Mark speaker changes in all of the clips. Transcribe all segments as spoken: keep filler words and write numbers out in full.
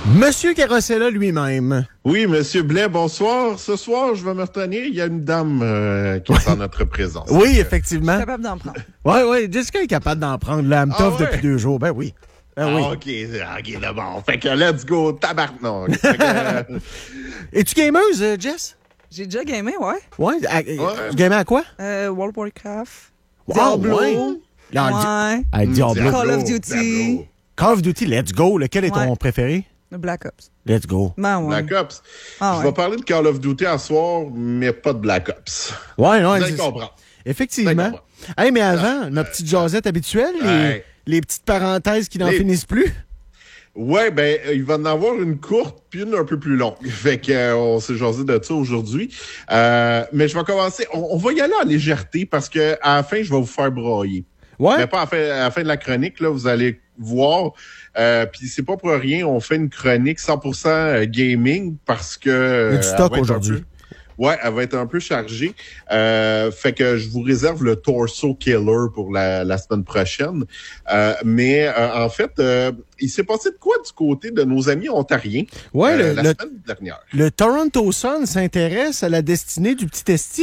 Speaker 1: Monsieur Carrossella lui-même.
Speaker 2: Oui, Monsieur Blais, bonsoir. Ce soir, je vais me retenir. Il y a une dame euh, qui est en notre présence.
Speaker 1: Oui, effectivement.
Speaker 3: Je suis capable d'en prendre.
Speaker 1: Oui, oui, Jessica est capable d'en prendre. Là, elle me
Speaker 2: Ah
Speaker 1: toffe
Speaker 2: ouais?
Speaker 1: depuis deux jours. Ben oui. Ben
Speaker 2: Ah,
Speaker 1: oui.
Speaker 2: OK, OK, d'abord. Fait que let's go, tabarnak. Non, fait que, euh,
Speaker 1: Es-tu gameuse, euh, Jess?
Speaker 3: J'ai déjà gamé, ouais.
Speaker 1: Ouais. À,
Speaker 2: Ouais.
Speaker 1: Tu gamais à quoi?
Speaker 3: Euh, World of Warcraft.
Speaker 1: Wow,
Speaker 3: Diablo.
Speaker 1: ouais. Là, elle dit-
Speaker 3: Ouais.
Speaker 1: elle dit Diablo.
Speaker 2: Diablo,
Speaker 3: Call of Duty.
Speaker 2: Diablo.
Speaker 1: Call of Duty, let's go. Lequel est ton
Speaker 3: Ouais.
Speaker 1: préféré?
Speaker 3: Black Ops.
Speaker 1: Let's go.
Speaker 3: Ben ouais.
Speaker 2: Black Ops.
Speaker 3: Ah,
Speaker 2: je
Speaker 3: ouais.
Speaker 2: vais parler de Call of Duty à soir, mais pas de Black Ops.
Speaker 1: Ouais, non,
Speaker 2: Vous allez
Speaker 1: c'est-
Speaker 2: comprendre.
Speaker 1: effectivement.
Speaker 2: Vous allez
Speaker 1: Hey, mais avant, notre petite jasette habituelle, les,
Speaker 2: Ouais.
Speaker 1: les petites parenthèses qui n'en
Speaker 2: Les-
Speaker 1: finissent plus.
Speaker 2: Ouais, ben, euh, il va en avoir une courte puis une un peu plus longue. Fait que euh, on s'est jasé de ça aujourd'hui. Euh, mais je vais commencer. On, on va y aller en légèreté parce que à la fin, je vais vous faire brailler.
Speaker 1: Ouais.
Speaker 2: Mais pas à la, fin, à la fin de la chronique, là, vous allez voir. Euh, puis c'est pas pour rien, on fait une chronique cent pour cent gaming parce que...
Speaker 1: Il y a du
Speaker 2: euh,
Speaker 1: stock
Speaker 2: elle va être un
Speaker 1: aujourd'hui.
Speaker 2: peu- Ouais, elle va être un peu chargée. Euh, fait que je vous réserve le Torso Killer pour la, la semaine prochaine. Euh, mais euh, en fait, euh, il s'est passé de quoi du côté de nos amis ontariens
Speaker 1: Ouais,
Speaker 2: euh,
Speaker 1: le,
Speaker 2: la
Speaker 1: le,
Speaker 2: semaine dernière?
Speaker 1: le Toronto Sun s'intéresse à la destinée du petit esti.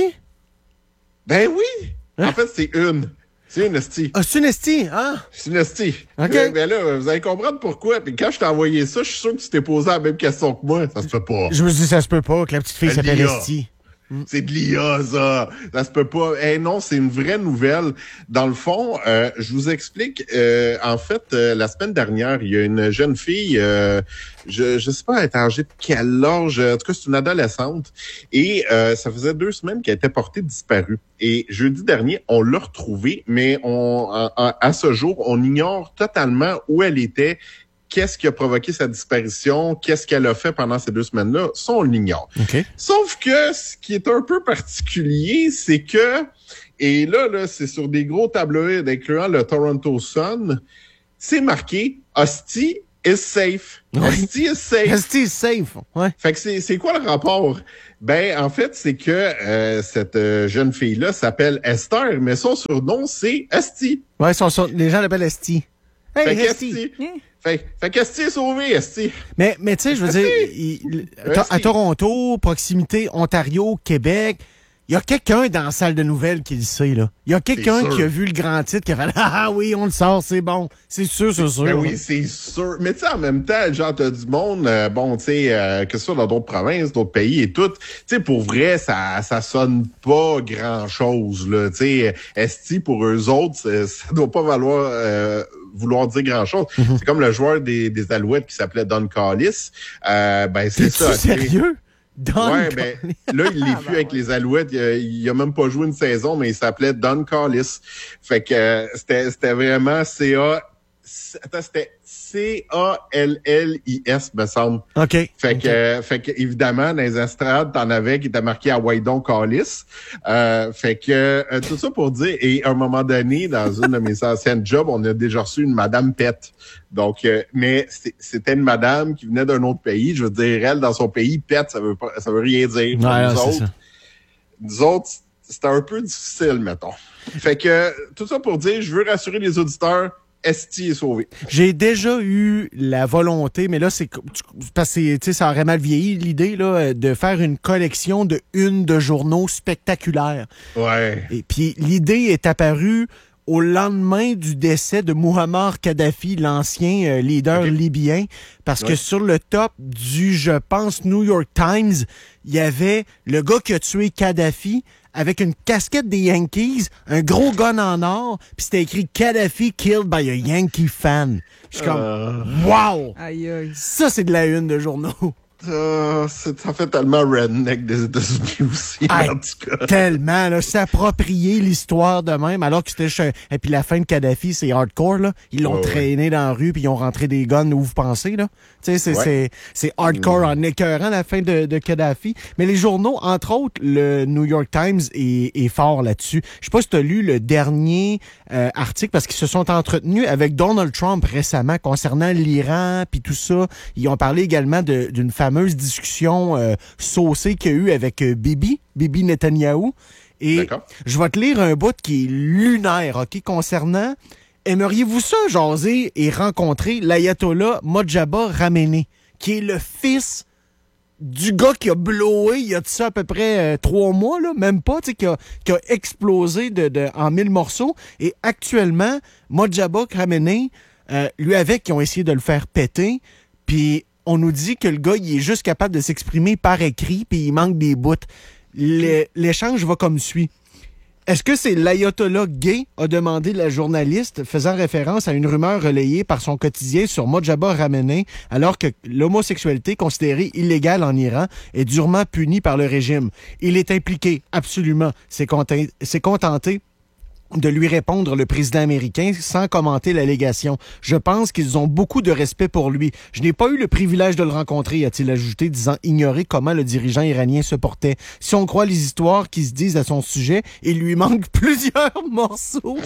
Speaker 2: Ben oui!
Speaker 1: Hein?
Speaker 2: En fait, c'est une. C'est une esti.
Speaker 1: Ah, c'est une esti, hein?
Speaker 2: C'est une esti.
Speaker 1: OK.
Speaker 2: Euh, ben là, vous allez comprendre pourquoi. Puis quand je t'ai envoyé ça, je suis sûr que tu t'es posé la même question que moi. Ça se fait pas.
Speaker 1: Je me dis, ça se peut pas que la petite fille
Speaker 2: Elle
Speaker 1: s'appelle
Speaker 2: l'I A.
Speaker 1: Esti.
Speaker 2: C'est de l'I A, ça. Ça se peut pas. Eh non, c'est une vraie nouvelle. Dans le fond, euh, je vous explique. Euh, en fait, euh, la semaine dernière, il y a une jeune fille, euh, je je sais pas, elle est âgée de quel âge. En tout cas, c'est une adolescente. Et euh, ça faisait deux semaines qu'elle était portée disparue. Et jeudi dernier, on l'a retrouvée, mais on à, à- à ce jour, on ignore totalement où elle était. Qu'est-ce qui a provoqué sa disparition? Qu'est-ce qu'elle a fait pendant ces deux semaines-là? Ça, on l'ignore.
Speaker 1: OK.
Speaker 2: Sauf que ce qui est un peu particulier, c'est que, et là, là, c'est sur des gros tabloïds incluant le Toronto Sun, c'est marqué « Hostie is safe ». Hostie is safe.
Speaker 1: Esti is safe. Ouais.
Speaker 2: Fait que c'est, c'est quoi le rapport? Ben, en fait, c'est que euh, cette euh, jeune fille-là s'appelle Esther, mais son surnom, c'est Hostie.
Speaker 1: Ouais, son, son- les gens l'appellent Esti.
Speaker 2: Fait
Speaker 1: Hey,
Speaker 2: qu'Esti.
Speaker 1: Esti.
Speaker 2: Fait, fait qu'Hostie est sauvé, Hostie.
Speaker 1: Mais, mais tu sais, je veux dire, il- à, à Toronto, proximité, Ontario, Québec, il y a quelqu'un dans la salle de nouvelles qui le sait, là. Il y a quelqu'un
Speaker 2: sûr.
Speaker 1: qui a vu le grand titre qui a fait « Ah oui, on le sort, c'est bon. C'est sûr, c'est sûr.
Speaker 2: Ben oui, c'est sûr. Mais tu sais, en même temps, genre, t'as du monde, euh, bon, tu sais, euh, que ce soit dans d'autres provinces, d'autres pays et tout, tu sais, pour vrai, ça ça sonne pas grand-chose, là. Tu sais, esti, pour eux autres, c'est- ça doit pas valoir... euh, vouloir dire grand-chose. C'est comme le joueur des, des Alouettes qui s'appelait Don Callis. Euh, ben, c'est
Speaker 1: T'es-tu
Speaker 2: ça. tu sais.
Speaker 1: sérieux? Don
Speaker 2: Ouais, ben, là, il l'est
Speaker 3: Ah,
Speaker 2: plus
Speaker 3: ben
Speaker 2: avec
Speaker 3: ouais.
Speaker 2: les Alouettes. Il a, il a même pas joué une saison, mais il s'appelait Don Callis. Fait que euh, c'était c'était vraiment C A... Attends, c'était C A L L I S, me semble.
Speaker 1: OK.
Speaker 2: Fait
Speaker 1: OK.
Speaker 2: que, euh, fait que évidemment, dans les estrades, t'en avais qui était marqué à Waydon Callis. Euh, fait que euh, tout ça pour dire, et à un moment donné, dans une de mes anciennes jobs, on a déjà reçu une Madame Pet. Donc, euh, mais c'est- c'était une madame qui venait d'un autre pays. Je veux dire, elle, dans son pays, Pet, ça veut pas, ça veut rien dire.
Speaker 1: Ouais,
Speaker 2: nous,
Speaker 1: là, c'est
Speaker 2: autres,
Speaker 1: ça.
Speaker 2: nous autres, c'était un peu difficile, mettons. Fait que, tout ça pour dire, je veux rassurer les auditeurs, Esti est sauvé.
Speaker 1: J'ai déjà eu la volonté, mais là, c'est co- tu- parce que c'est- tu sais, ça aurait mal vieilli, l'idée là, de faire une collection de une de journaux spectaculaires.
Speaker 2: Ouais.
Speaker 1: Et puis l'idée est apparue au lendemain du décès de Muammar Kadhafi, l'ancien euh, leader
Speaker 2: Ok.
Speaker 1: libyen, parce que
Speaker 2: Ouais.
Speaker 1: sur le top du, je pense, New York Times, il y avait le gars qui a tué Kadhafi avec une casquette des Yankees, un gros gun en or, puis c'était écrit Kadhafi killed by a Yankee fan. Je suis comme,
Speaker 2: Euh.
Speaker 1: wow!
Speaker 3: Aïe, aïe.
Speaker 1: Ça, c'est de la une de journaux.
Speaker 2: Euh, c'est- ça fait tellement redneck des États-Unis aussi,
Speaker 1: Hey,
Speaker 2: en tout cas.
Speaker 1: Tellement, là, s'approprier l'histoire de même, alors que c'était... chez- Et puis la fin de Kadhafi, c'est hardcore, là. Ils l'ont
Speaker 2: Ouais,
Speaker 1: traîné dans la rue, puis ils ont rentré des guns où vous pensez, là. Tu sais, c'est,
Speaker 2: Ouais.
Speaker 1: c'est, c'est hardcore en écœurant la fin de, de Kadhafi. Mais les journaux, entre autres, le New York Times est, est fort là-dessus. Je sais pas si tu as lu le dernier euh, article, parce qu'ils se sont entretenus avec Donald Trump récemment concernant l'Iran, puis tout ça. Ils ont parlé également de- d'une fameuse discussion euh, saucée qu'il y a eu avec euh, Bibi, Bibi Netanyahou. Et
Speaker 2: D'accord.
Speaker 1: je vais te lire un bout qui est lunaire, OK, concernant aimeriez-vous ça, jaser et rencontrer l'ayatollah Mojtaba Khamenei, qui est le fils du gars qui a blowé il y a de ça à peu près euh, trois mois, là, même pas, tu sais, qui a, qui a explosé de, de, en mille morceaux. Et actuellement, Mojtaba Khamenei, euh, lui avec, qui ont essayé de le faire péter, puis on nous dit que le gars, il est juste capable de s'exprimer par écrit, puis il manque des bouts. Le, l'échange va comme suit. Est-ce que c'est l'ayatollah gay, a demandé la journaliste, faisant référence à une rumeur relayée par son quotidien sur Mojtaba Khamenei, alors que l'homosexualité, considérée illégale en Iran, est durement punie par le régime. Il est impliqué, absolument. C'est contenté, c'est contenté de lui répondre le président américain sans commenter l'allégation. Je pense qu'ils ont beaucoup de respect pour lui. Je n'ai pas eu le privilège de le rencontrer, a-t-il ajouté, disant ignorer comment le dirigeant iranien se portait. Si on croit les histoires qui se disent à son sujet, il lui manque plusieurs morceaux.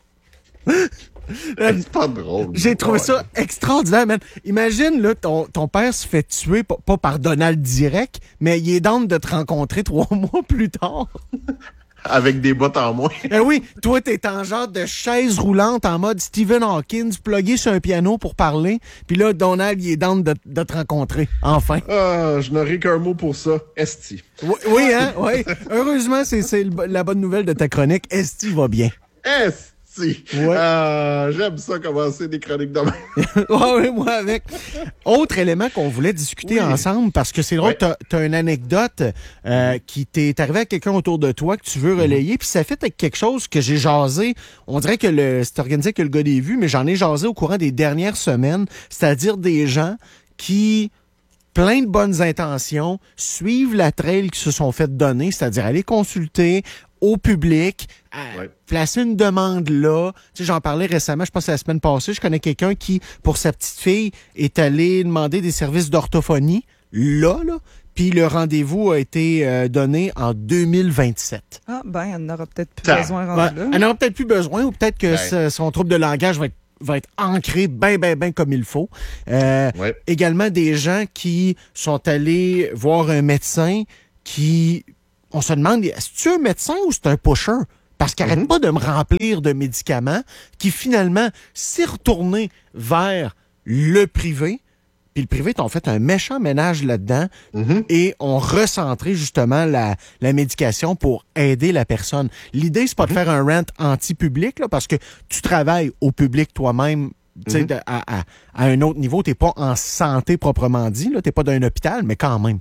Speaker 2: C'est pas drôle.
Speaker 1: J'ai trouvé ça extraordinaire, man. Imagine, là, ton, ton père se fait tuer, pas, pas par Donald direct, mais il est down de te rencontrer trois mois plus tard.
Speaker 2: Avec des bottes en moins.
Speaker 1: Eh oui, toi, t'es en genre de chaise roulante en mode Stephen Hawking, plugué sur un piano pour parler. Puis là, Donald, il est down de, de te rencontrer, enfin.
Speaker 2: Ah, je n'aurai qu'un mot pour ça. Esti.
Speaker 1: Oui, oui, hein? Oui. Heureusement, c'est, c'est le, la bonne nouvelle de ta chronique. Esti va bien.
Speaker 2: Esti.
Speaker 1: Ouais.
Speaker 2: Euh, j'aime ça commencer des chroniques de même.
Speaker 1: Oui, oui, moi avec. Autre élément qu'on voulait discuter
Speaker 2: oui.
Speaker 1: ensemble, parce que c'est drôle,
Speaker 2: ouais.
Speaker 1: t'as, t'as une anecdote euh, qui t'est arrivée à quelqu'un autour de toi que tu veux relayer, mm-hmm. puis ça fait avec quelque chose que j'ai jasé. On dirait que le, c'est organisé que le gars des vues, mais j'en ai jasé au courant des dernières semaines, c'est-à-dire des gens qui, plein de bonnes intentions, suivent la trail qui se sont fait donner, c'est-à-dire aller consulter au public, à ouais. placer une demande là. Tu sais, j'en parlais récemment, je pense que la semaine passée, je connais quelqu'un qui, pour sa petite fille, est allé demander des services d'orthophonie là, là, puis le rendez-vous a été euh, donné en deux mille vingt-sept.
Speaker 3: Ah, ben, elle n'aura peut-être plus
Speaker 2: Ça.
Speaker 3: besoin
Speaker 1: Ouais,
Speaker 3: rendu là.
Speaker 1: elle n'aura peut-être plus besoin, ou peut-être que
Speaker 2: ouais.
Speaker 1: ce, son trouble de langage va être va être ancré bien, bien, bien comme il faut. Euh,
Speaker 2: ouais.
Speaker 1: Également des gens qui sont allés voir un médecin qui... On se demande, est-ce que c'est un médecin ou c'est un pusher? Parce qu'il n'arrête mm-hmm. pas de me remplir de médicaments qui, finalement, s'est retourné vers le privé. Puis le privé t'ont fait un méchant ménage là-dedans mm-hmm. et ont recentré, justement, la, la médication pour aider la personne. L'idée, c'est pas mm-hmm. de faire un rant anti-public, là, parce que tu travailles au public toi-même, tu sais, mm-hmm. à, à, à un autre niveau. T'es pas en santé proprement dit, là. T'es pas dans un hôpital, mais quand même.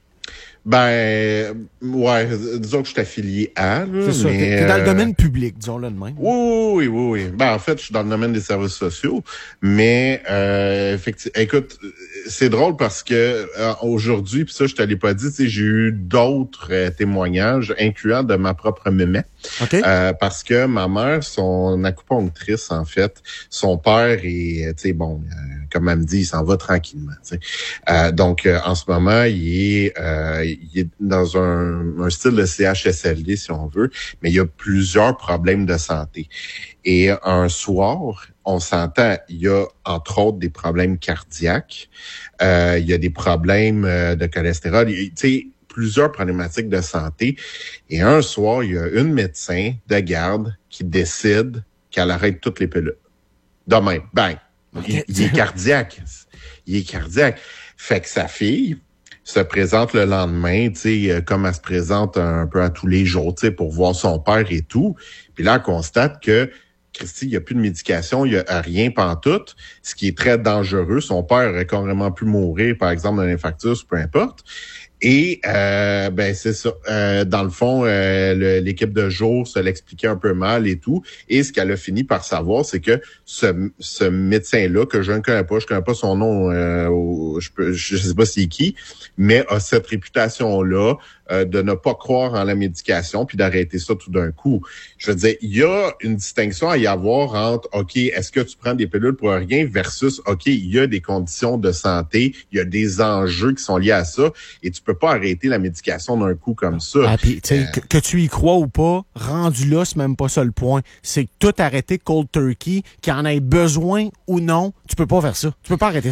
Speaker 2: Ben, ouais, disons que je suis affilié à. Là,
Speaker 1: c'est ça,
Speaker 2: mais,
Speaker 1: t'es, t'es dans
Speaker 2: euh...
Speaker 1: le domaine public, disons-le de même.
Speaker 2: Oui, oui, oui, oui. Ben, en fait, je suis dans le domaine des services sociaux, mais euh, effectivement, écoute, c'est drôle parce que euh, aujourd'hui, puis ça, je te l'ai pas dit, tu sais, j'ai eu d'autres euh, témoignages, incluant de ma propre mémé.
Speaker 1: Okay.
Speaker 2: Euh, parce que ma mère, son acupunctrice, en fait, son père est, tu sais, bon, euh, comme elle me dit, il s'en va tranquillement. Tu sais. Euh, donc, euh, en ce moment, il est, euh, il est dans un, un style de C H S L D, si on veut, mais il y a plusieurs problèmes de santé. Et un soir, on s'entend, il y a entre autres des problèmes cardiaques, euh, il y a des problèmes euh, de cholestérol, tu sais, plusieurs problématiques de santé. Et un soir, il y a une médecin de garde qui décide qu'elle arrête toutes les pilules. De même, bang. Il, il est cardiaque. Il est cardiaque. Fait que sa fille se présente le lendemain, tu sais, comme elle se présente un peu à tous les jours, tu sais, pour voir son père et tout. Puis là, elle constate que Christy, il n'y a plus de médication, il n'y a rien pantoute, ce qui est très dangereux. Son père aurait carrément pu mourir, par exemple, d'un infarctus, peu importe. Et euh, ben c'est ça. Euh, dans le fond, euh, le, l'équipe de jour se l'expliquait un peu mal et tout. Et ce qu'elle a fini par savoir, c'est que ce, ce médecin-là, que je ne connais pas, je connais pas son nom, euh, je peux, je sais pas c'est qui, mais a cette réputation-là euh, de ne pas croire en la médication puis d'arrêter ça tout d'un coup. Je veux dire, il y a une distinction à y avoir entre OK, est-ce que tu prends des pilules pour rien versus OK, il y a des conditions de santé, il y a des enjeux qui sont liés à ça et tu peux pas arrêter la médication d'un coup comme ça.
Speaker 1: Ah, puis, tu sais, euh... que, que tu y crois ou pas, rendu là, c'est même pas ça le point. C'est que tout arrêter cold turkey, qu'il en ait besoin ou non, tu peux pas faire ça. Tu peux pas arrêter ça.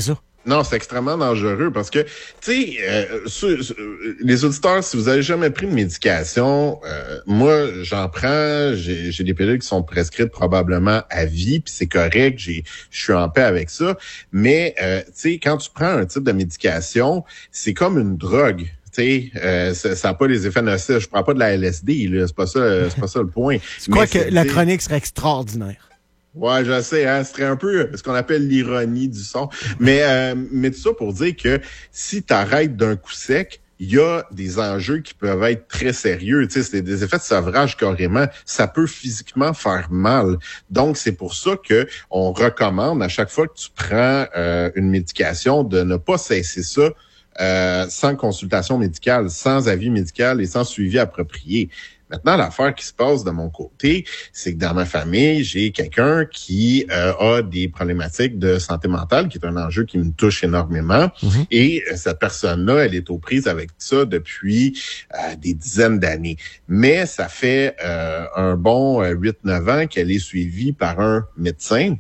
Speaker 2: Non, c'est extrêmement dangereux parce que, tu sais, euh, sur- sur- les auditeurs, si vous avez jamais pris de médication, euh, moi, j'en prends, j'ai, j'ai des pilules qui sont prescrites probablement à vie, puis c'est correct, j'ai, je suis en paix avec ça. Mais, euh, tu sais, quand tu prends un type de médication, c'est comme une drogue. Tu sais, euh, ça, ça n'a pas les effets nocifs. Je prends pas de la L S D, là, c'est pas ça, c'est pas ça le point.
Speaker 1: Je crois
Speaker 2: Mais
Speaker 1: que
Speaker 2: c'est-
Speaker 1: la
Speaker 2: tu sais,
Speaker 1: chronique serait extraordinaire.
Speaker 2: Ouais, je sais, hein, ce serait un peu ce qu'on appelle l'ironie du son. Mais, euh, mais tout ça pour dire que si tu arrêtes d'un coup sec, il y a des enjeux qui peuvent être très sérieux. Tu sais, c'est des effets de sevrage carrément. Ça peut physiquement faire mal. Donc, c'est pour ça que on recommande à chaque fois que tu prends euh, une médication de ne pas cesser ça euh, sans consultation médicale, sans avis médical et sans suivi approprié. Maintenant, l'affaire qui se passe de mon côté, c'est que dans ma famille, j'ai quelqu'un qui euh, a des problématiques de santé mentale, qui est un enjeu qui me touche énormément.
Speaker 1: Mm-hmm.
Speaker 2: Et euh, cette personne-là, elle est aux prises avec ça depuis euh, des dizaines d'années. Mais ça fait euh, un bon euh, huit neuf ans qu'elle est suivie par un médecin.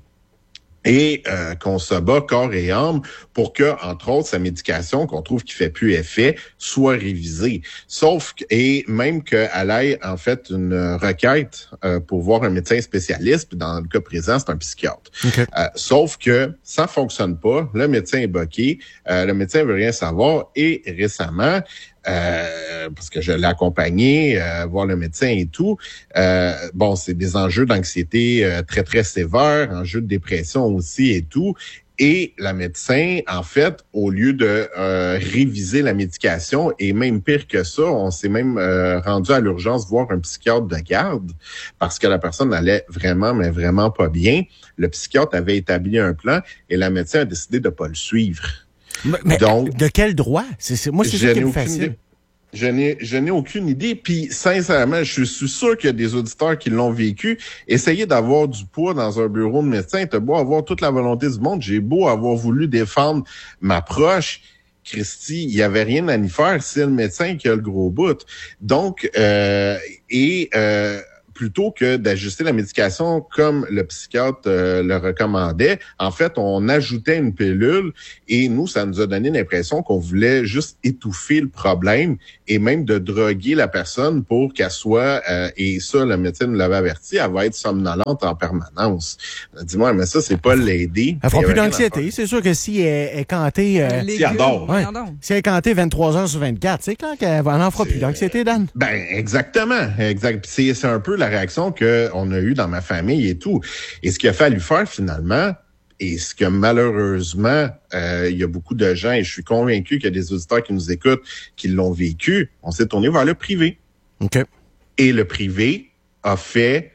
Speaker 2: Et euh, qu'on se bat corps et âme pour que, entre autres, sa médication qu'on trouve qui fait plus effet soit révisée. Sauf que, et même qu'elle ait en fait une requête euh, pour voir un médecin spécialiste, puis dans le cas présent, c'est un psychiatre.
Speaker 1: Okay.
Speaker 2: Euh, sauf que ça fonctionne pas, le médecin est bloqué, euh, le médecin veut rien savoir, et récemment, Euh, parce que je l'ai accompagné, euh, voir le médecin et tout. Euh, bon, c'est des enjeux d'anxiété euh, très, très sévères, enjeux de dépression aussi et tout. Et la médecin, en fait, au lieu de euh, réviser la médication, et même pire que ça, on s'est même euh, rendu à l'urgence voir un psychiatre de garde parce que la personne allait vraiment, mais vraiment pas bien. Le psychiatre avait établi un plan et la médecin a décidé de pas le suivre.
Speaker 1: Mais
Speaker 2: Donc,
Speaker 1: de quel droit? C'est, c'est, moi, c'est
Speaker 2: je
Speaker 1: ça qui
Speaker 2: n'ai
Speaker 1: me
Speaker 2: aucune
Speaker 1: fascine.
Speaker 2: idée. Je n'ai, je n'ai aucune idée. Puis, sincèrement, je suis sûr qu'il y a des auditeurs qui l'ont vécu. Essayez d'avoir du poids dans un bureau de médecin. T'as beau avoir toute la volonté du monde. J'ai beau avoir voulu défendre ma proche. Christy, il y avait rien à y faire. C'est le médecin qui a le gros bout. Donc, euh, et, euh, plutôt que d'ajuster la médication comme le psychiatre euh, le recommandait, en fait, on ajoutait une pilule et nous, ça nous a donné l'impression qu'on voulait juste étouffer le problème et même de droguer la personne pour qu'elle soit, euh, et ça, le médecin nous l'avait averti, elle va être somnolente en permanence. Dis-moi, mais ça, c'est pas l'aider.
Speaker 1: Elle fera
Speaker 2: Il y
Speaker 1: plus
Speaker 2: avait rien à
Speaker 1: d'anxiété.
Speaker 2: faire.
Speaker 1: C'est sûr que si elle est cantée... Euh,
Speaker 3: Les
Speaker 2: tu adores.
Speaker 1: ouais.
Speaker 3: voyons donc.
Speaker 1: si elle est cantée vingt-trois heures sur vingt-quatre, c'est clair qu'elle n'en fera plus d'anxiété, Dan.
Speaker 2: Ben exactement, exact. Puis C'est, c'est un peu la réaction que on a eue dans ma famille et tout. Et ce qu'il a fallu faire finalement, et ce que malheureusement, euh, il y a beaucoup de gens, et je suis convaincu qu'il y a des auditeurs qui nous écoutent, qui l'ont vécu, on s'est tourné vers le privé.
Speaker 1: OK.
Speaker 2: Et le privé a fait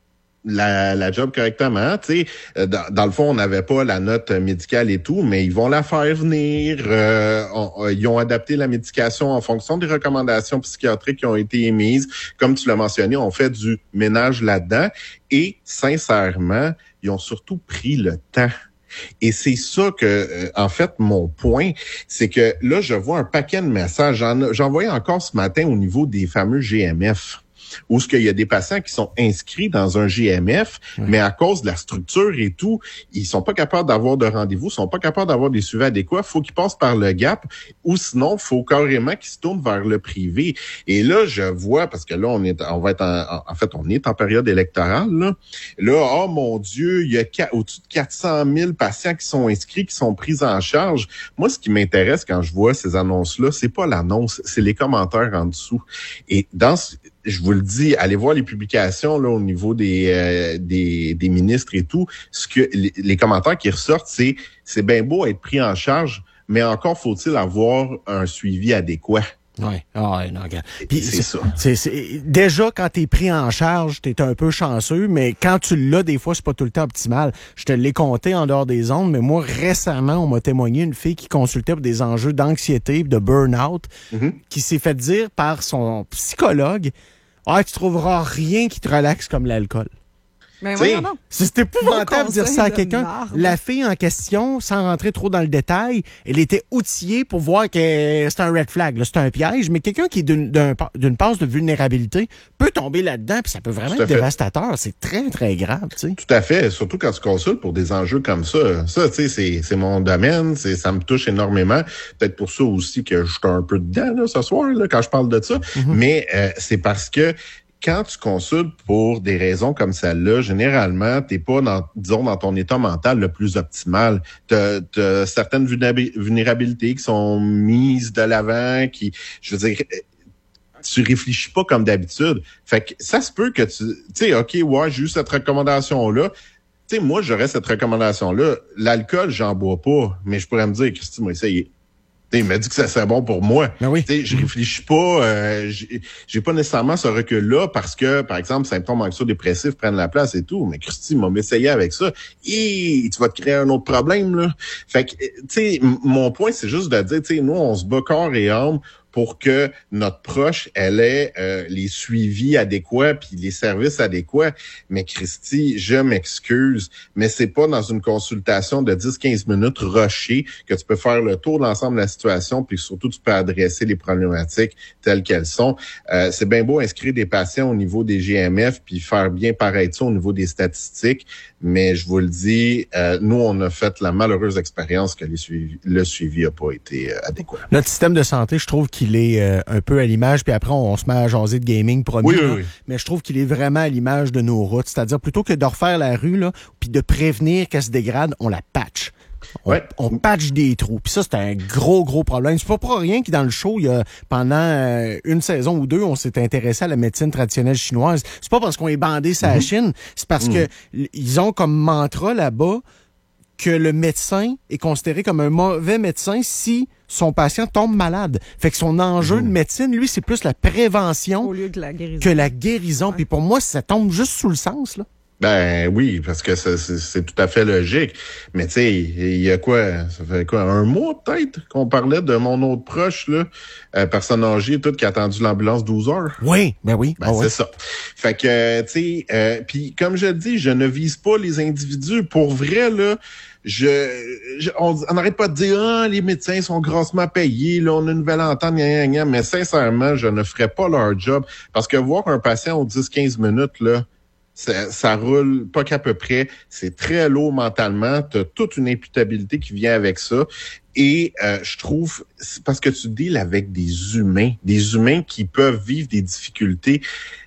Speaker 2: la, la job correctement. Tu sais, dans, dans le fond, on n'avait pas la note médicale et tout, mais ils vont la faire venir. Euh, on, ils ont adapté la médication en fonction des recommandations psychiatriques qui ont été émises. Comme tu l'as mentionné, on fait du ménage là-dedans. Et sincèrement, ils ont surtout pris le temps. Et c'est ça que, euh, en fait, mon point, c'est que là, je vois un paquet de messages. J'en, j'en voyais encore ce matin au niveau des fameux G M F. Où ce qu'il y a des patients qui sont inscrits dans un G M F, oui. mais à cause de la structure et tout, ils sont pas capables d'avoir de rendez-vous, sont pas capables d'avoir des suivis adéquats, faut qu'ils passent par le G A P, ou sinon, faut carrément qu'ils se tournent vers le privé. Et là, je vois, parce que là, on est, on va être en, en fait, on est en période électorale, là. Là, oh mon Dieu, il y a qu- au-dessus de quatre cent mille patients qui sont inscrits, qui sont pris en charge. Moi, ce qui m'intéresse quand je vois ces annonces-là, c'est pas l'annonce, c'est les commentaires en dessous. Et dans ce, je vous le dis, allez voir les publications là au niveau des euh, des, des ministres et tout. Ce que les, les commentaires qui ressortent, c'est c'est bien beau être pris en charge, mais encore faut-il avoir un suivi adéquat.
Speaker 1: Oui, ah, ouais, non, regarde. Puis
Speaker 2: c'est, c'est ça.
Speaker 1: C'est, c'est, déjà, quand t'es pris en charge, t'es un peu chanceux, mais quand tu l'as, des fois, c'est pas tout le temps optimal. Je te l'ai compté en dehors des ondes, mais moi, récemment, on m'a témoigné une fille qui consultait pour des enjeux d'anxiété, de burn-out, mm-hmm. qui s'est fait dire par son psychologue, « Ah, tu trouveras rien qui te relaxe comme l'alcool. »
Speaker 3: Mais
Speaker 2: T'sais,
Speaker 3: voyons donc.
Speaker 1: C'est épouvantable de dire ça à
Speaker 3: conseil de
Speaker 1: quelqu'un.
Speaker 3: marde.
Speaker 1: La fille en question, sans rentrer trop dans le détail, elle était outillée pour voir que c'est un red flag, là, c'est un piège, mais quelqu'un qui est d'une, d'un, d'une passe de vulnérabilité peut tomber là-dedans, puis ça peut vraiment
Speaker 2: Tout à
Speaker 1: être
Speaker 2: fait.
Speaker 1: dévastateur. C'est très, très grave, tu sais.
Speaker 2: Tout à fait, surtout quand tu consultes pour des enjeux comme ça. Ça, tu sais, c'est, c'est mon domaine, c'est, ça me touche énormément. Peut-être pour ça aussi que je suis un peu dedans là, ce soir là, quand je parle de ça.
Speaker 1: Mm-hmm.
Speaker 2: Mais euh, c'est parce que quand tu consultes pour des raisons comme celle-là, généralement, t'es pas dans, disons, dans ton état mental le plus optimal. T'as, t'as certaines vulnérabilités qui sont mises de l'avant, qui, je veux dire, tu réfléchis pas comme d'habitude. Fait que ça se peut que tu, tu sais, OK, ouais, j'ai eu cette recommandation-là. Tu sais, moi, j'aurais cette recommandation-là. L'alcool, j'en bois pas, mais je pourrais me dire, Christy m'a essayé. Il m'a dit que ça serait bon pour moi.
Speaker 1: Ben oui.
Speaker 2: T'sais, je réfléchis pas, euh, j'ai, j'ai pas nécessairement ce recul-là parce que, par exemple, symptômes anxio-dépressifs prennent la place et tout. Mais Christy m'a essayé avec ça. Et tu vas te créer un autre problème, là. Fait que, tu sais, mon point, c'est juste de dire, tu sais, nous, on se bat corps et âme pour que notre proche, elle ait euh, les suivis adéquats puis les services adéquats. Mais Christy, je m'excuse, mais c'est pas dans une consultation de dix à quinze minutes rushée que tu peux faire le tour de l'ensemble de la situation puis surtout tu peux adresser les problématiques telles qu'elles sont. Euh, c'est bien beau inscrire des patients au niveau des G M F puis faire bien paraître ça au niveau des statistiques, mais je vous le dis, euh, nous, on a fait la malheureuse expérience que les suivi, le suivi n'a pas été euh, adéquat.
Speaker 1: Notre système de santé, je trouve qu'il est euh, un peu à l'image, puis après, on, on se met à jaser de gaming, promis.
Speaker 2: Oui, oui,
Speaker 1: là,
Speaker 2: oui.
Speaker 1: Mais je trouve qu'il est vraiment à l'image de nos routes. C'est-à-dire, plutôt que de refaire la rue, là, puis de prévenir qu'elle se dégrade, on la patch. On,
Speaker 2: Ouais.
Speaker 1: on patch des trous. Puis ça, c'est un gros, gros problème. C'est pas pour rien que dans le show, il y a, pendant euh, une saison ou deux, on s'est intéressé à la médecine traditionnelle chinoise. C'est pas parce qu'on est bandé sur la Chine, c'est parce que l- ils ont comme mantra là-bas que le médecin est considéré comme un mauvais médecin si son patient tombe malade. Fait que son enjeu de médecine, lui, c'est plus la prévention
Speaker 3: Au lieu de la guérison.
Speaker 1: que la guérison.
Speaker 3: Ouais.
Speaker 1: Puis pour moi, ça tombe juste sous le sens, là.
Speaker 2: Ben oui, parce que c'est, c'est, c'est tout à fait logique. Mais tu sais, il y a quoi, ça fait quoi, un mois peut-être qu'on parlait de mon autre proche, là, euh, personne âgée, toute qui a attendu l'ambulance douze heures.
Speaker 1: Oui, ben oui.
Speaker 2: Ben,
Speaker 1: Ah
Speaker 2: c'est
Speaker 1: ouais.
Speaker 2: ça. Fait que, tu sais, euh, puis comme je le dis, je ne vise pas les individus. Pour vrai, là, je, je on on n'arrête pas de dire, ah, les médecins sont grassement payés, là, on a une nouvelle entente, gna, gna, gna. Mais sincèrement, je ne ferais pas leur job. Parce que voir un patient aux dix à quinze minutes, là, Ça, ça roule pas qu'à peu près. C'est très lourd mentalement. Tu as toute une imputabilité qui vient avec ça. Et euh, je trouve, c'est parce que tu deals avec des humains, des humains qui peuvent vivre des difficultés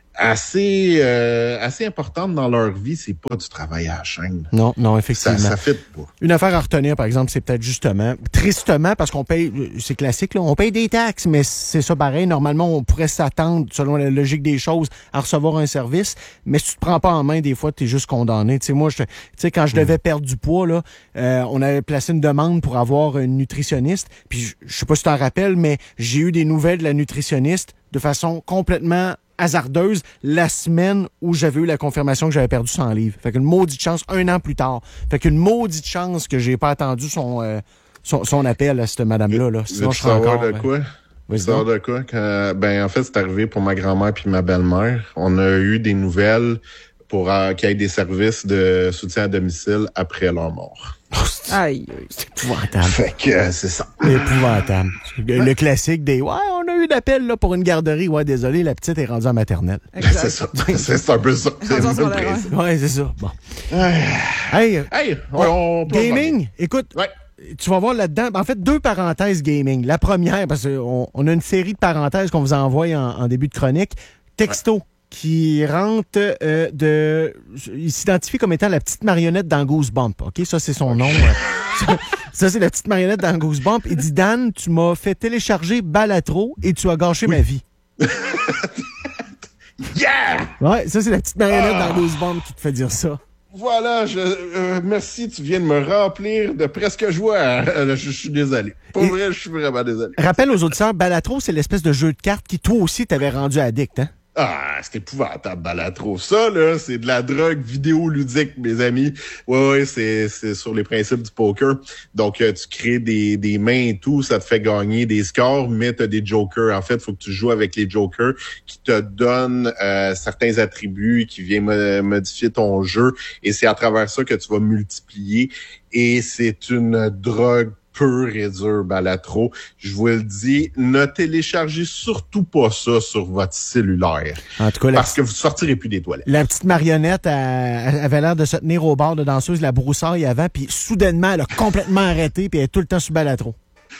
Speaker 2: assez euh, assez importantes dans leur vie. C'est pas du travail à la chaîne.
Speaker 1: Non, non,
Speaker 2: Ça,
Speaker 1: effectivement.
Speaker 2: ça fit pas.
Speaker 1: Une affaire à retenir, par exemple, c'est peut-être justement, tristement, parce qu'on paye, c'est classique, là, on paye des taxes, mais c'est ça pareil. Normalement, on pourrait s'attendre, selon la logique des choses, à recevoir un service, mais si tu te prends pas en main, des fois, tu es juste condamné. Tu sais, moi, je, tu sais, quand je devais perdre du poids, là, euh, on avait placé une demande pour avoir une nutritionniste, puis je, je sais pas si tu t'en rappelles, mais j'ai eu des nouvelles de la nutritionniste de façon complètement hasardeuse la semaine où j'avais eu la confirmation que j'avais perdu cent livres. Fait qu'une maudite chance, un an plus tard. Fait qu'une maudite chance que j'ai pas attendu son, euh, son, son appel à cette madame-là. Là. Sinon,
Speaker 2: Veux-tu
Speaker 1: je serais
Speaker 2: savoir
Speaker 1: encore...
Speaker 2: de
Speaker 1: euh,
Speaker 2: quoi?
Speaker 1: vas-y
Speaker 2: Savoir
Speaker 1: donc.
Speaker 2: de quoi? Quand, ben, en fait, c'est arrivé pour ma grand-mère puis ma belle-mère. On a eu des nouvelles pour euh, qu'il y ait des services de soutien à domicile après leur mort.
Speaker 1: Oh, c'est
Speaker 3: Aïe, aïe.
Speaker 1: c'est épouvantable.
Speaker 2: Fait que euh, c'est ça.
Speaker 1: C'est épouvantable. Le, le classique des « Ouais, on a eu d'appel là, pour une garderie. Ouais, désolé, la petite est rendue en maternelle. »
Speaker 3: Exact.
Speaker 2: C'est ça. C'est, c'est un peu ça. C'est
Speaker 3: Rendu en
Speaker 2: le même
Speaker 3: secondaire
Speaker 2: principe.
Speaker 1: Ouais, c'est ça. Bon.
Speaker 2: Ouais.
Speaker 1: Hey,
Speaker 2: Hey, on, on plonge
Speaker 1: gaming, écoute,
Speaker 2: Ouais.
Speaker 1: tu vas voir là-dedans, en fait, deux parenthèses gaming. La première, parce qu'on on a une série de parenthèses qu'on vous envoie en, en début de chronique. Texto, qui rentre euh, de... Il s'identifie comme étant la petite marionnette dans Goosebump. OK? Ça, c'est son nom. ça, ça, c'est la petite marionnette dans Goosebump. Il dit, Dan, tu m'as fait télécharger Balatro et tu as gâché ma vie.
Speaker 2: Yeah!
Speaker 1: Ouais, ça, c'est la petite marionnette
Speaker 2: Ah.
Speaker 1: dans Goosebump qui te fait dire ça.
Speaker 2: Voilà, je, euh, merci, tu viens de me remplir de presque joie. Euh, je, je suis désolé. Pour
Speaker 1: Et-
Speaker 2: vrai, je suis vraiment désolé.
Speaker 1: Rappelle aux auditeurs, Balatro, c'est l'espèce de jeu de cartes qui, toi aussi, t'avais rendu addict, hein?
Speaker 2: Ah, c'est épouvantable, Balatro. Ça, là, c'est de la drogue vidéoludique, mes amis. Ouais, ouais, c'est, c'est sur les principes du poker. Donc, euh, tu crées des, des mains et tout, ça te fait gagner des scores, mais tu as des jokers. En fait, il faut que tu joues avec les jokers qui te donnent euh, certains attributs, qui viennent mo- modifier ton jeu. Et c'est à travers ça que tu vas multiplier. Et c'est une drogue pur et dur, Balatro. Je vous le dis, ne téléchargez surtout pas ça sur votre cellulaire.
Speaker 1: En tout cas, la,
Speaker 2: parce que vous sortirez plus des toilettes.
Speaker 1: la petite marionnette elle, elle avait l'air de se tenir au bord de danseuse, la broussaille avant, puis soudainement, elle a complètement arrêté, puis elle est tout le temps sur Balatro.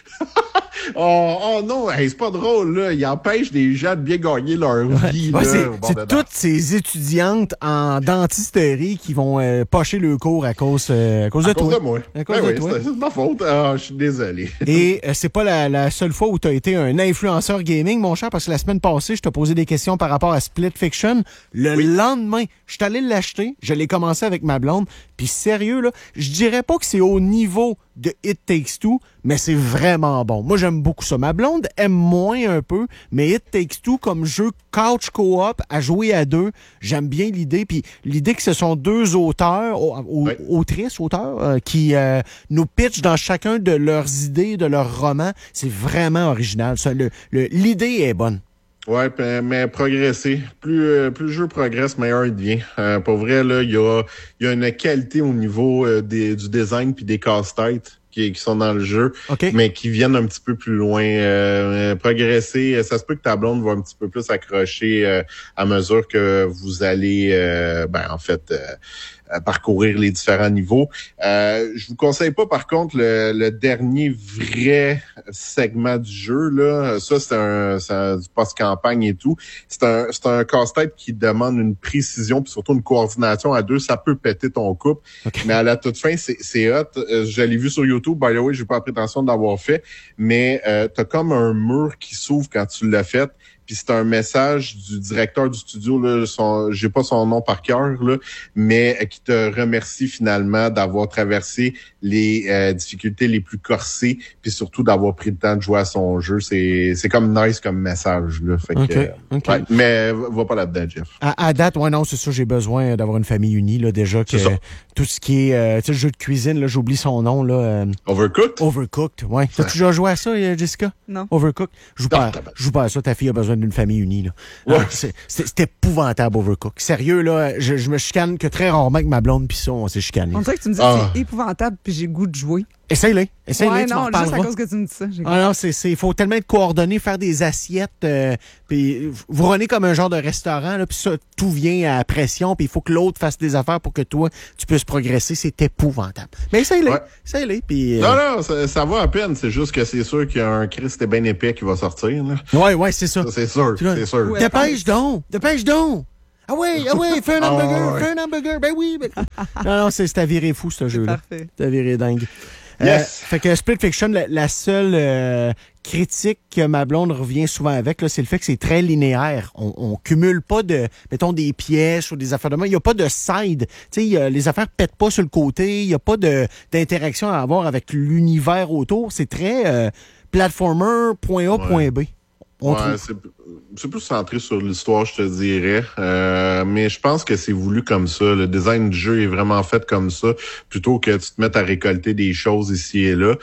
Speaker 2: Oh, oh non, hey, c'est pas drôle, là. Il empêche des gens de bien gagner leur vie.
Speaker 1: Ouais,
Speaker 2: là,
Speaker 1: c'est
Speaker 2: au bord
Speaker 1: c'est
Speaker 2: de
Speaker 1: toutes ces étudiantes en dentisterie qui vont euh, pocher le cours à cause, euh, à cause
Speaker 2: À
Speaker 1: de
Speaker 2: cause
Speaker 1: toi.
Speaker 2: de moi.
Speaker 1: À cause
Speaker 2: Ben
Speaker 1: de
Speaker 2: oui,
Speaker 1: toi.
Speaker 2: c'est, c'est de ma faute. Ah, je suis désolé.
Speaker 1: Et euh, c'est pas la, la seule fois où tu as été un influenceur gaming, mon cher, parce que la semaine passée, je t'ai posé des questions par rapport à Split Fiction. Le
Speaker 2: Oui.
Speaker 1: lendemain, je suis allé l'acheter. Je l'ai commencé avec ma blonde. Puis sérieux, là, je dirais pas que c'est au niveau de It Takes Two, mais c'est vraiment bon. Moi, j'aime beaucoup ça. Ma blonde aime moins un peu, mais It Takes Two, comme jeu couch co-op, à jouer à deux, j'aime bien l'idée. Puis l'idée que ce sont deux auteurs, au- au-
Speaker 2: Oui.
Speaker 1: autrices, auteurs, euh, qui euh, nous pitchent dans chacun de leurs idées, de leurs romans, c'est vraiment original. Ça, le, le- l'idée est bonne.
Speaker 2: Ouais, p- mais progresser. Plus, euh, plus le jeu progresse, meilleur il devient. Euh, pour vrai, là, il y a, il y a une qualité au niveau euh, des, du design puis des casse-têtes qui, qui sont dans le jeu,
Speaker 1: OK?
Speaker 2: mais qui viennent un petit peu plus loin. Euh, progresser, ça se peut que ta blonde va un petit peu plus accrocher euh, à mesure que vous allez, euh, ben en fait, euh, euh, parcourir les différents niveaux. Euh, je vous conseille pas, par contre, le, le dernier vrai segment du jeu. Là, ça, c'est un, c'est un du post-campagne et tout. C'est un, c'est un casse-tête qui demande une précision puis surtout une coordination à deux. Ça peut péter ton couple,
Speaker 1: OK.
Speaker 2: mais à la toute fin, c'est, c'est hot. Euh, je l'ai vu sur YouTube. By the way, j'ai pas la prétention d'avoir fait, mais euh, t'as comme un mur qui s'ouvre quand tu l'as fait. Puis c'est un message du directeur du studio, là, son, j'ai pas son nom par cœur, là, mais euh, qui te remercie finalement d'avoir traversé les euh, difficultés les plus corsées, puis surtout d'avoir pris le temps de jouer à son jeu. C'est, c'est comme nice comme message, là. Fait que,
Speaker 1: OK,
Speaker 2: euh,
Speaker 1: OK.
Speaker 2: ouais, mais va pas là-dedans, Jeff.
Speaker 1: À, à date, ouais, non, c'est sûr, j'ai besoin d'avoir une famille unie, là, déjà que
Speaker 2: C'est ça.
Speaker 1: tout ce qui est, euh, tu sais, le jeu de cuisine, là, j'oublie son nom, là, euh,
Speaker 2: Overcooked?
Speaker 1: Overcooked, ouais. T'as-tu déjà joué à ça, euh, Jessica?
Speaker 3: Non.
Speaker 1: Overcooked? Joue
Speaker 2: Non,
Speaker 1: pas, à-
Speaker 2: tabarnak.
Speaker 1: joue pas à ça, ta fille a besoin d'une famille unie, là.
Speaker 2: Ouais.
Speaker 1: Ah, c'est, c'est, c'est épouvantable, Overcooked. Sérieux, là, je, je me chicane que très rarement avec ma blonde, pis ça, on s'est chicané.
Speaker 3: On dirait que tu me dis
Speaker 2: Ah.
Speaker 3: que c'est épouvantable puis j'ai le goût de jouer.
Speaker 1: Essaye-le, essaye-le,
Speaker 3: ouais,
Speaker 1: tu m'en
Speaker 3: non, juste à
Speaker 1: reparleras.
Speaker 3: cause que tu me dis ça. j'ai-
Speaker 1: Ah non, c'est, c'est, faut tellement être coordonné, faire des assiettes, euh, puis vous renez comme un genre de restaurant, là, puis ça, tout vient à pression, puis il faut que l'autre fasse des affaires pour que toi, tu puisses progresser. C'est épouvantable. Mais essaye-le,
Speaker 2: Ouais.
Speaker 1: essaye-le, puis... euh,
Speaker 2: Non, non, ça, ça va à peine. C'est juste que c'est sûr qu'il y a un Christ bien épais qui va sortir, là.
Speaker 1: Ouais, ouais, c'est ça.
Speaker 2: Ça, c'est sûr,
Speaker 1: Tu vois.
Speaker 2: c'est sûr.
Speaker 3: Ouais.
Speaker 1: Dépêche donc! Dépêche donc! Ah ouais, ah ouais, fais un
Speaker 2: Ah
Speaker 1: hamburger,
Speaker 2: ouais.
Speaker 1: fais un hamburger, ben oui! Ben... non, non, c'est, c'est à virer fou, ce jeu-là.
Speaker 3: Parfait.
Speaker 1: C'est à virer dingue.
Speaker 2: Yes.
Speaker 1: Euh, fait que Split Fiction, la, la seule euh, critique que ma blonde revient souvent avec, là, c'est le fait que c'est très linéaire. On, on cumule pas de, mettons, des pièces ou des affaires de main. Il n'y a pas de side. Tu sais, il y a- les affaires pètent pas sur le côté. Il n'y a pas de, d'interaction à avoir avec l'univers autour. C'est très euh, platformer, point A,
Speaker 2: Ouais.
Speaker 1: point B. On
Speaker 2: Ouais,
Speaker 1: trouve.
Speaker 2: c'est, c'est plus centré sur l'histoire, je te dirais. Euh, mais je pense que c'est voulu comme ça. Le design du jeu est vraiment fait comme ça, plutôt que tu te mettes à récolter des choses ici et là.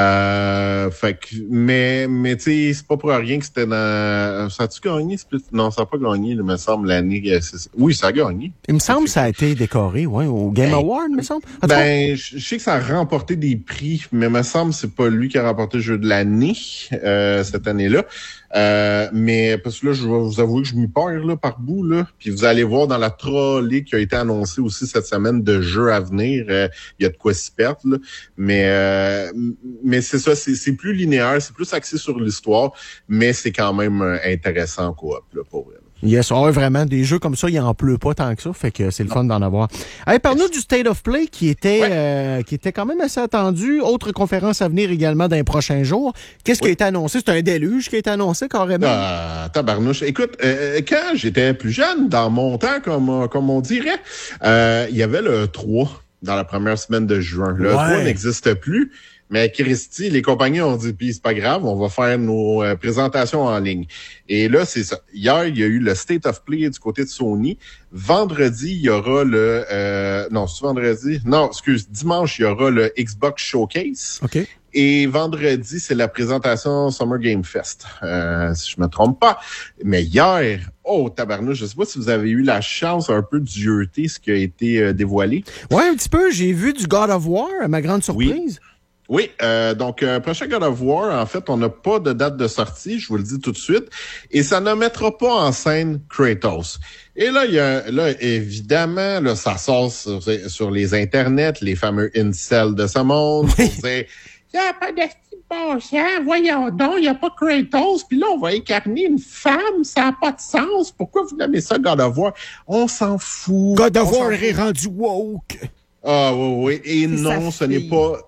Speaker 2: Euh, fait que, mais, mais tu sais, c'est pas pour rien que c'était dans. Ça a-tu gagné? Split? Non, ça n'a pas gagné, il me semble, l'année. c'est- Oui, ça a gagné.
Speaker 1: Il me semble que ça a été décoré, ouais, au Game
Speaker 2: Ben,
Speaker 1: Award, il me semble. En tout cas,
Speaker 2: Ben, je je sais que ça a remporté des prix, mais il me semble que c'est pas lui qui a remporté le jeu de l'année euh, cette année-là. Euh, mais parce que là, je vais vous avouer que je m'y perds là, par bout. Là. Puis vous allez voir dans la trolley qui a été annoncée aussi cette semaine de jeux à venir, euh, il y a de quoi s'y perdre. Là. Mais euh, mais c'est ça, c'est, c'est plus linéaire, c'est plus axé sur l'histoire, mais c'est quand même euh, intéressant quoi, là, pour vrai.
Speaker 1: yes, ouais, vraiment, des jeux comme ça, il en pleut pas tant que ça, fait que c'est le fun d'en avoir. Hey, parle-nous du State of Play qui était
Speaker 2: Ouais.
Speaker 1: euh, qui était quand même assez attendu. Autre conférence à venir également dans les prochains jours. Qu'est-ce qui
Speaker 2: Oui.
Speaker 1: a été annoncé? C'est un déluge qui a été annoncé carrément.
Speaker 2: Ah, tabarnouche. Écoute, euh, quand j'étais plus jeune, dans mon temps, comme, comme on dirait, euh, il y avait le trois dans la première semaine de juin. Le
Speaker 1: Ouais.
Speaker 2: trois n'existe plus, Mais Christy, les compagnies ont dit, puis c'est pas grave, on va faire nos euh, présentations en ligne. Et là, c'est ça. Hier, il y a eu le State of Play du côté de Sony. Vendredi, il y aura le... Euh, non, c'est vendredi? Non, excuse, dimanche, il y aura le Xbox Showcase.
Speaker 1: OK.
Speaker 2: Et vendredi, c'est la présentation Summer Game Fest, euh, si je me trompe pas. Mais hier, oh tabarnouche, je sais pas si vous avez eu la chance un peu d'yeuter ce qui a été euh, dévoilé.
Speaker 1: Ouais, un petit peu. J'ai vu du God of War, à ma grande surprise.
Speaker 2: Oui. Oui, euh, donc euh, prochain God of War, en fait, on n'a pas de date de sortie, je vous le dis tout de suite, et ça ne mettra pas en scène Kratos. Et là, il y a, là, évidemment, là, ça sort sur, sur les internets, les fameux incels de ce monde, pour dire, il n'y a pas de bon sens, voyons donc, il n'y a pas Kratos, puis là, on va incarner une femme, ça n'a pas de sens, pourquoi vous nommez ça God of War? On s'en fout.
Speaker 1: God of War est rendu woke.
Speaker 2: Ah oui, oui, et
Speaker 3: C'est
Speaker 2: non,
Speaker 3: sa
Speaker 2: ce n'est
Speaker 3: fille.
Speaker 2: pas...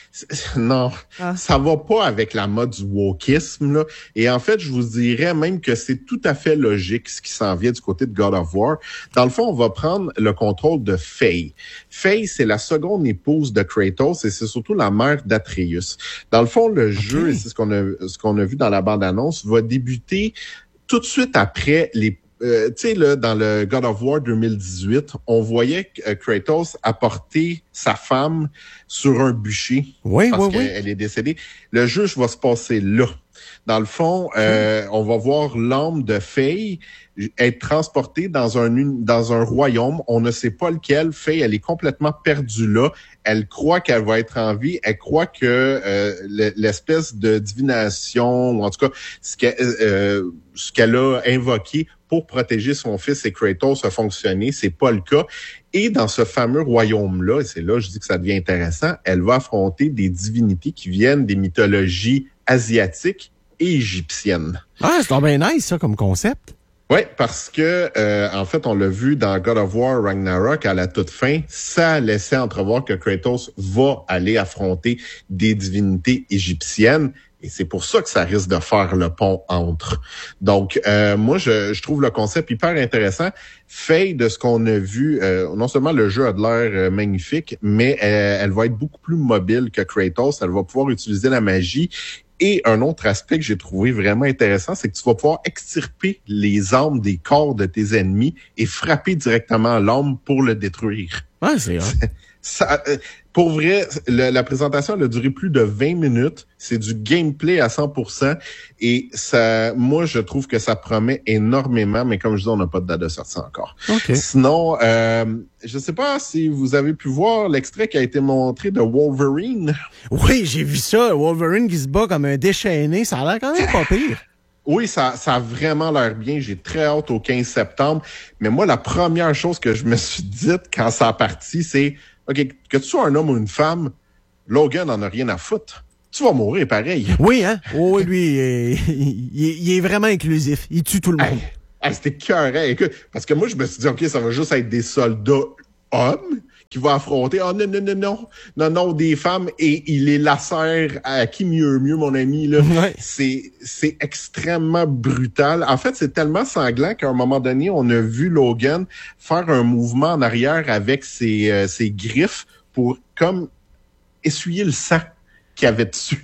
Speaker 2: Non,
Speaker 3: Ah.
Speaker 2: ça va pas avec la mode du wokisme, là. Et en fait, je vous dirais même que c'est tout à fait logique ce qui s'en vient du côté de God of War. Dans le fond, on va prendre le contrôle de Faye. Faye, c'est la seconde épouse de Kratos et c'est surtout la mère d'Atreus. Dans le fond, le okay. jeu, et c'est ce qu'on a, ce qu'on a vu dans la bande-annonce, va débuter tout de suite après les Euh, tu sais, là, dans le God of War deux mille dix-huit, on voyait que euh, Kratos apporter sa femme sur un bûcher
Speaker 1: oui,
Speaker 2: parce
Speaker 1: oui,
Speaker 2: qu'elle
Speaker 1: oui.
Speaker 2: est décédée. Le jeu va se passer là. Dans le fond, euh, mmh. on va voir l'âme de Faye être transportée dans un dans un royaume. On ne sait pas lequel. Faye, elle est complètement perdue là. Elle croit qu'elle va être en vie. Elle croit que euh, l'espèce de divination, ou en tout cas, ce qu'elle, euh, ce qu'elle a invoqué pour protéger son fils et Kratos a fonctionné. C'est pas le cas. Et dans ce fameux royaume-là, et c'est là que je dis que ça devient intéressant, elle va affronter des divinités qui viennent des mythologies asiatiques et égyptiennes.
Speaker 1: Ah, c'est bien nice, ça, comme concept.
Speaker 2: Oui, parce que, euh, en fait, on l'a vu dans God of War Ragnarok, à la toute fin, ça laissait entrevoir que Kratos va aller affronter des divinités égyptiennes. Et c'est pour ça que ça risque de faire le pont entre. Donc, euh, moi, je, je trouve le concept hyper intéressant. Faye, de ce qu'on a vu, euh, non seulement le jeu a de l'air euh, magnifique, mais euh, elle va être beaucoup plus mobile que Kratos. Elle va pouvoir utiliser la magie. Et un autre aspect que j'ai trouvé vraiment intéressant, c'est que tu vas pouvoir extirper les âmes des corps de tes ennemis et frapper directement l'âme pour le détruire.
Speaker 1: Ah, c'est vrai.
Speaker 2: Ça, pour vrai, le, la présentation elle a duré plus de vingt minutes. C'est du gameplay à cent pour cent. Et ça, moi, je trouve que ça promet énormément, mais comme je dis, on n'a pas de date de sortie encore.
Speaker 1: Okay.
Speaker 2: Sinon, euh, je sais pas si vous avez pu voir l'extrait qui a été montré de Wolverine.
Speaker 1: Oui, j'ai vu ça. Wolverine qui se bat comme un déchaîné. Ça a l'air quand même pas pire.
Speaker 2: Oui, ça, ça a vraiment l'air bien. J'ai très hâte au quinze septembre. Mais moi, la première chose que je me suis dite quand ça a parti, c'est OK, que tu sois un homme ou une femme, Logan n'en a rien à foutre. Tu vas mourir pareil.
Speaker 1: Oui, hein? Oh, lui, il est, il, il est vraiment inclusif. Il tue tout le monde.
Speaker 2: Hey, hey, c'était écœurant. Écoute, parce que moi, je me suis dit, OK, ça va juste être des soldats hommes qui vont affronter. Ah, oh, non, non, non, non. Non, non, des femmes. Et il les lacère à qui mieux, mieux, mon ami, là.
Speaker 1: Ouais.
Speaker 2: C'est, c'est extrêmement brutal. En fait, c'est tellement sanglant qu'à un moment donné, on a vu Logan faire un mouvement en arrière avec ses, euh, ses griffes pour, comme, essuyer le sang qu'il y avait dessus.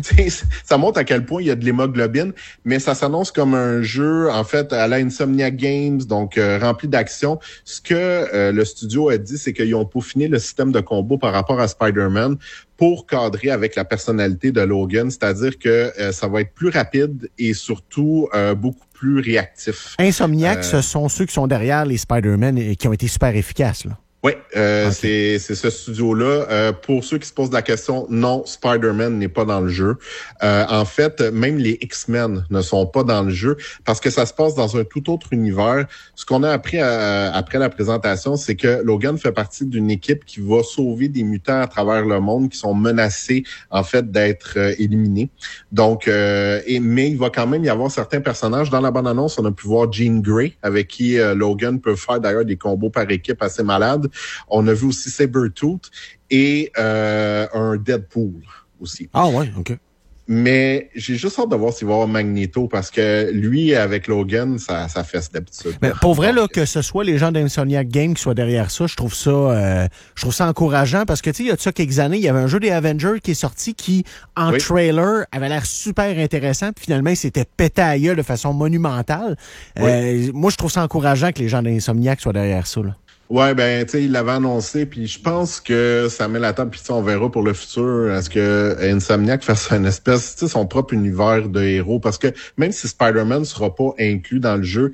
Speaker 2: Ça montre à quel point il y a de l'hémoglobine, mais ça s'annonce comme un jeu, en fait, à la Insomniac Games, donc euh, rempli d'action. Ce que euh, le studio a dit, c'est qu'ils ont peaufiné le système de combo par rapport à Spider-Man pour cadrer avec la personnalité de Logan, c'est-à-dire que euh, ça va être plus rapide et surtout euh, beaucoup plus réactif.
Speaker 1: Insomniac,
Speaker 2: euh,
Speaker 1: ce sont ceux qui sont derrière les Spider-Man et qui ont été super efficaces, là.
Speaker 2: Oui, euh,
Speaker 1: okay.
Speaker 2: c'est c'est ce studio-là. Euh, pour ceux qui se posent la question, non, Spider-Man n'est pas dans le jeu. Euh, en fait, même les X-Men ne sont pas dans le jeu parce que ça se passe dans un tout autre univers. Ce qu'on a appris à, après la présentation, c'est que Logan fait partie d'une équipe qui va sauver des mutants à travers le monde qui sont menacés, en fait, d'être euh, éliminés. Donc, euh, et, mais il va quand même y avoir certains personnages. Dans la bande-annonce, on a pu voir Jean Grey, avec qui euh, Logan peut faire d'ailleurs des combos par équipe assez malades. On a vu aussi Sabretooth et euh, un Deadpool aussi.
Speaker 1: Ah ouais, OK.
Speaker 2: Mais j'ai juste hâte de voir s'il va y avoir Magneto parce que lui, avec Logan, ça, ça fesse d'habitude.
Speaker 1: Mais pour vrai, là, que ce soit les gens d'Insomniac Games qui soient derrière ça, je trouve ça euh, je trouve ça encourageant parce que, tu sais, il y a de ça quelques années, il y avait un jeu des Avengers qui est sorti qui, en oui. trailer, avait l'air super intéressant. Puis finalement, il s'était pété à gueule de façon monumentale. Oui. Euh, moi, je trouve ça encourageant que les gens d'Insomniac soient derrière ça, là.
Speaker 2: Ouais, ben, tu sais, il l'avait annoncé, puis je pense que ça met la table, puis on verra pour le futur. Est-ce que Insomniac fasse une espèce, tu sais, son propre univers de héros? Parce que même si Spider-Man sera pas inclus dans le jeu,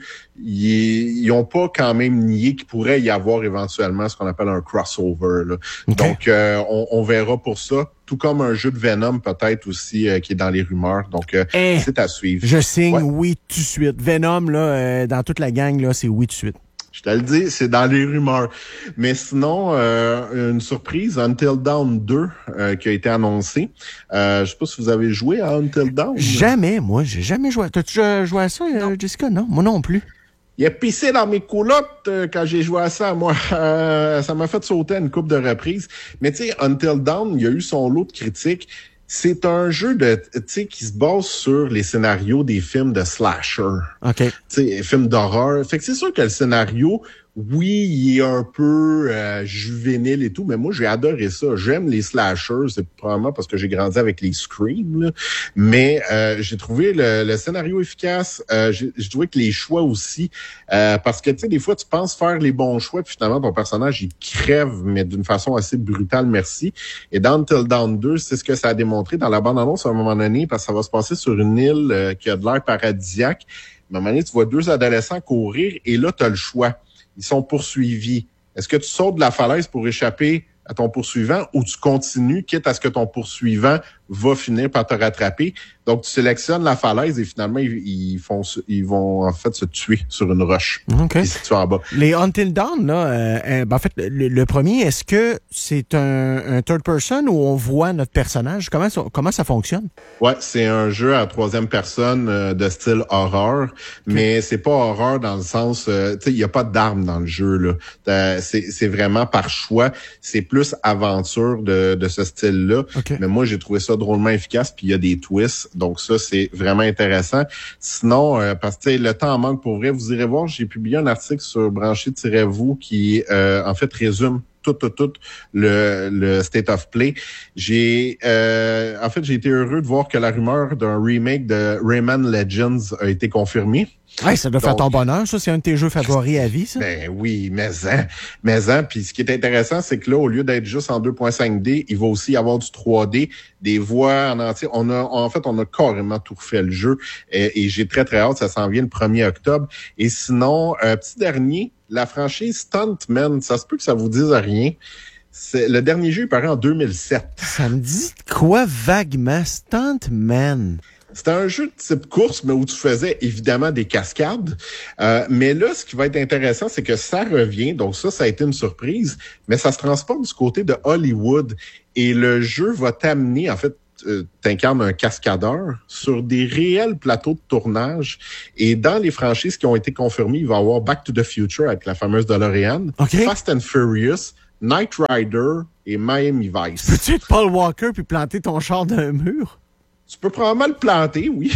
Speaker 2: ils, ils ont pas quand même nié qu'il pourrait y avoir éventuellement ce qu'on appelle un crossover, là. Okay. Donc, euh, on, on verra pour ça. Tout comme un jeu de Venom, peut-être aussi, euh, qui est dans les rumeurs. Donc, euh, hey, c'est à suivre.
Speaker 1: Je signe ouais. oui tout de suite. Venom, là, euh, dans toute la gang, là, c'est oui tout de suite.
Speaker 2: Je te le dis, c'est dans les rumeurs. Mais sinon, euh, une surprise, Until Dawn deux euh, qui a été annoncée. Euh, je sais pas si vous avez joué à Until Dawn.
Speaker 1: Jamais, moi, j'ai jamais joué. T'as-tu joué à ça, euh, Jessica? Non, moi non plus.
Speaker 2: Il a pissé dans mes culottes euh, quand j'ai joué à ça, moi. Euh, ça m'a fait sauter à une couple de reprises. Mais tu sais, Until Dawn, il y a eu son lot de critiques. C'est un jeu de, tu sais, qui se base sur les scénarios des films de slasher.
Speaker 1: OK.
Speaker 2: Tu sais, films d'horreur. Fait que c'est sûr que le scénario, oui, il est un peu euh, juvénile et tout, mais moi, j'ai adoré ça. J'aime les slashers, c'est probablement parce que j'ai grandi avec les Scream, là. Mais euh, j'ai trouvé le, le scénario efficace. Euh, j'ai, j'ai trouvé que les choix aussi, euh, parce que, tu sais, des fois, tu penses faire les bons choix, puis finalement, ton personnage, il crève, mais d'une façon assez brutale, merci. Et dans Until Dawn deux, c'est ce que ça a démontré dans la bande-annonce à un moment donné, parce que ça va se passer sur une île euh, qui a de l'air paradisiaque. À un moment donné, tu vois deux adolescents courir, et là, tu as le choix. Ils sont poursuivis. Est-ce que tu sautes de la falaise pour échapper à ton poursuivant ou tu continues, quitte à ce que ton poursuivant va finir par te rattraper? Donc, tu sélectionnes la falaise et finalement, ils, ils, font, ils vont en fait se tuer sur une roche.
Speaker 1: OK.
Speaker 2: Qui se situe en bas.
Speaker 1: Les Until Dawn, là, euh, ben en fait, le, le premier, est-ce que c'est un, un third person où on voit notre personnage? Comment ça, comment ça fonctionne?
Speaker 2: Ouais, c'est un jeu à troisième personne euh, de style horreur, okay. Mais c'est pas horreur dans le sens, euh, tu sais, il y a pas d'armes dans le jeu, là. Euh, c'est, c'est vraiment par choix. C'est plus aventure de, de ce style-là. Okay. Mais moi, j'ai trouvé ça drôlement efficace, puis il y a des twists. Donc ça, c'est vraiment intéressant. Sinon, euh, parce que le temps en manque pour vrai, vous irez voir, j'ai publié un article sur Branché-vous qui, euh, en fait, résume tout, tout, tout le, le State of Play. J'ai, euh, en fait, j'ai été heureux de voir que la rumeur d'un remake de Rayman Legends a été confirmée.
Speaker 1: Ouais, ça doit Donc, faire ton bonheur, ça. C'est un de tes jeux favoris à vie, ça.
Speaker 2: Ben oui, mais en, mais en. Puis ce qui est intéressant, c'est que là, au lieu d'être juste en deux point cinq D, il va aussi y avoir du trois D, des voix en entier. On a, en fait, on a carrément tout refait le jeu. Et, et j'ai très, très hâte. Ça s'en vient le premier octobre. Et sinon, un petit dernier, la franchise Stuntman, ça se peut que ça vous dise rien. C'est, le dernier jeu, il paraît en deux mille sept.
Speaker 1: Ça me dit quoi vaguement? Stuntman.
Speaker 2: C'était un jeu de type course, mais où tu faisais évidemment des cascades. Euh, mais là, ce qui va être intéressant, c'est que ça revient. Donc ça, ça a été une surprise. Mais ça se transporte du côté de Hollywood. Et le jeu va t'amener, en fait, euh, t'incarnes un cascadeur sur des réels plateaux de tournage. Et dans les franchises qui ont été confirmées, il va y avoir Back to the Future avec la fameuse DeLorean,
Speaker 1: okay.
Speaker 2: Fast and Furious, Knight Rider et Miami Vice.
Speaker 1: Peux-tu être Paul Walker puis planter ton char d'un mur?
Speaker 2: Tu peux probablement le planter, oui.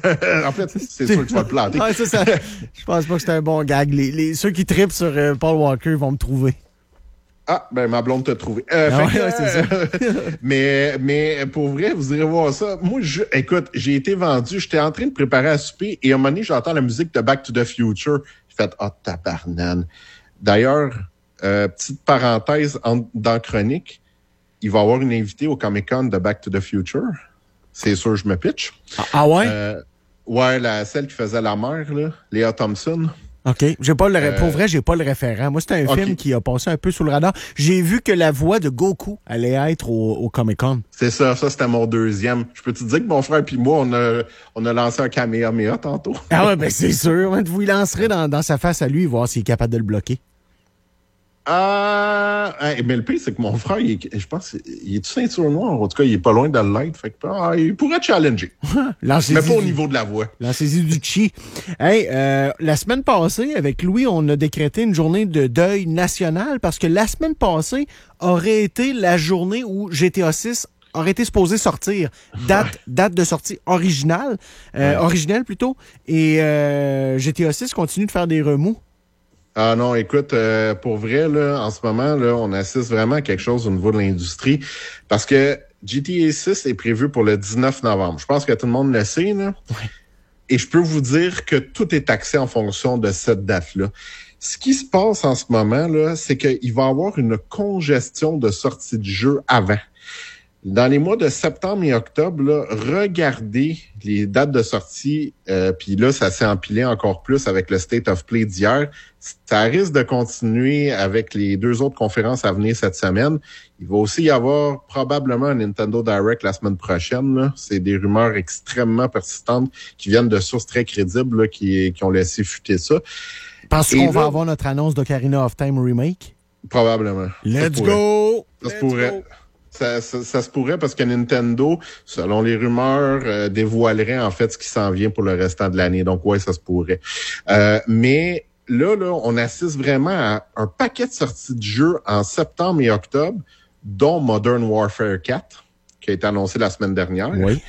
Speaker 2: En fait, c'est sûr que tu vas le planter.
Speaker 1: Ouais, ça, ça, je pense pas que c'est un bon gag. Les, les, ceux qui trippent sur euh, Paul Walker vont me trouver.
Speaker 2: Ah, ben ma blonde t'a trouvé. Euh,
Speaker 1: ah
Speaker 2: fait
Speaker 1: ouais,
Speaker 2: que,
Speaker 1: ouais, c'est ça.
Speaker 2: mais, mais pour vrai, vous irez voir ça. Moi, je, écoute, j'ai été vendu. J'étais en train de préparer à souper et à un moment donné, j'entends la musique de Back to the Future. J'ai fait « Ah, oh, tabarnane ». D'ailleurs, euh, petite parenthèse en, dans Chronique, il va y avoir une invitée au Comic-Con de Back to the Future. C'est sûr, je me pitch.
Speaker 1: Ah, ah ouais?
Speaker 2: Euh, ouais, la, celle qui faisait la mère, là, Léa Thompson.
Speaker 1: OK. J'ai pas le,
Speaker 2: euh,
Speaker 1: pour vrai, j'ai pas le référent. Moi, c'est un okay. film qui a passé un peu sous le radar. J'ai vu que la voix de Goku allait être au, au Comic-Con.
Speaker 2: C'est ça, ça c'était mon deuxième. Je peux te dire que mon frère puis moi, on a, on a lancé un Kamehameha tantôt.
Speaker 1: Ah ouais, ben c'est sûr. Vous y lancerez dans, dans sa face à lui, voir s'il est capable de le bloquer.
Speaker 2: Ah, euh, mais le pire, c'est que mon frère, il est, je pense, il est ceinture noire. En tout cas, il est pas loin de l'être. Fait que, ah, il pourrait challenger. mais pas au du... niveau de la voix.
Speaker 1: Lancez-y du chi. Hey, euh, la semaine passée, avec Louis, on a décrété une journée de deuil national parce que la semaine passée aurait été la journée où G T A six aurait été supposé sortir. Date, date de sortie originale, euh,
Speaker 2: Ouais.
Speaker 1: originelle plutôt. Et euh, G T A six continue de faire des remous.
Speaker 2: Ah non, écoute, euh, pour vrai, là, en ce moment, là, on assiste vraiment à quelque chose au niveau de l'industrie parce que G T A six est prévu pour le dix-neuf novembre. Je pense que tout le monde le sait, là.
Speaker 1: Ouais.
Speaker 2: Et je peux vous dire que tout est axé en fonction de cette date-là. Ce qui se passe en ce moment, là, c'est qu'il va y avoir une congestion de sortie du jeu avant. Dans les mois de septembre et octobre, là, regardez les dates de sortie, euh, puis là, ça s'est empilé encore plus avec le State of Play d'hier. Ça risque de continuer avec les deux autres conférences à venir cette semaine. Il va aussi y avoir probablement un Nintendo Direct la semaine prochaine, là. C'est des rumeurs extrêmement persistantes qui viennent de sources très crédibles là, qui, qui ont laissé fuiter ça.
Speaker 1: Penses-tu
Speaker 2: Et
Speaker 1: qu'on
Speaker 2: là-
Speaker 1: va avoir notre annonce d'Ocarina of Time remake?
Speaker 2: Probablement. Ça
Speaker 1: Let's
Speaker 2: pourrait.
Speaker 1: go!
Speaker 2: Ça se
Speaker 1: Let's
Speaker 2: pourrait.
Speaker 1: go!
Speaker 2: Ça, ça, ça se pourrait parce que Nintendo, selon les rumeurs, euh, dévoilerait en fait ce qui s'en vient pour le restant de l'année. Donc, ouais, ça se pourrait. Euh, mais là, là, on assiste vraiment à un paquet de sorties de jeux en septembre et octobre, dont Modern Warfare quatre, qui a été annoncé la semaine dernière.
Speaker 1: Oui.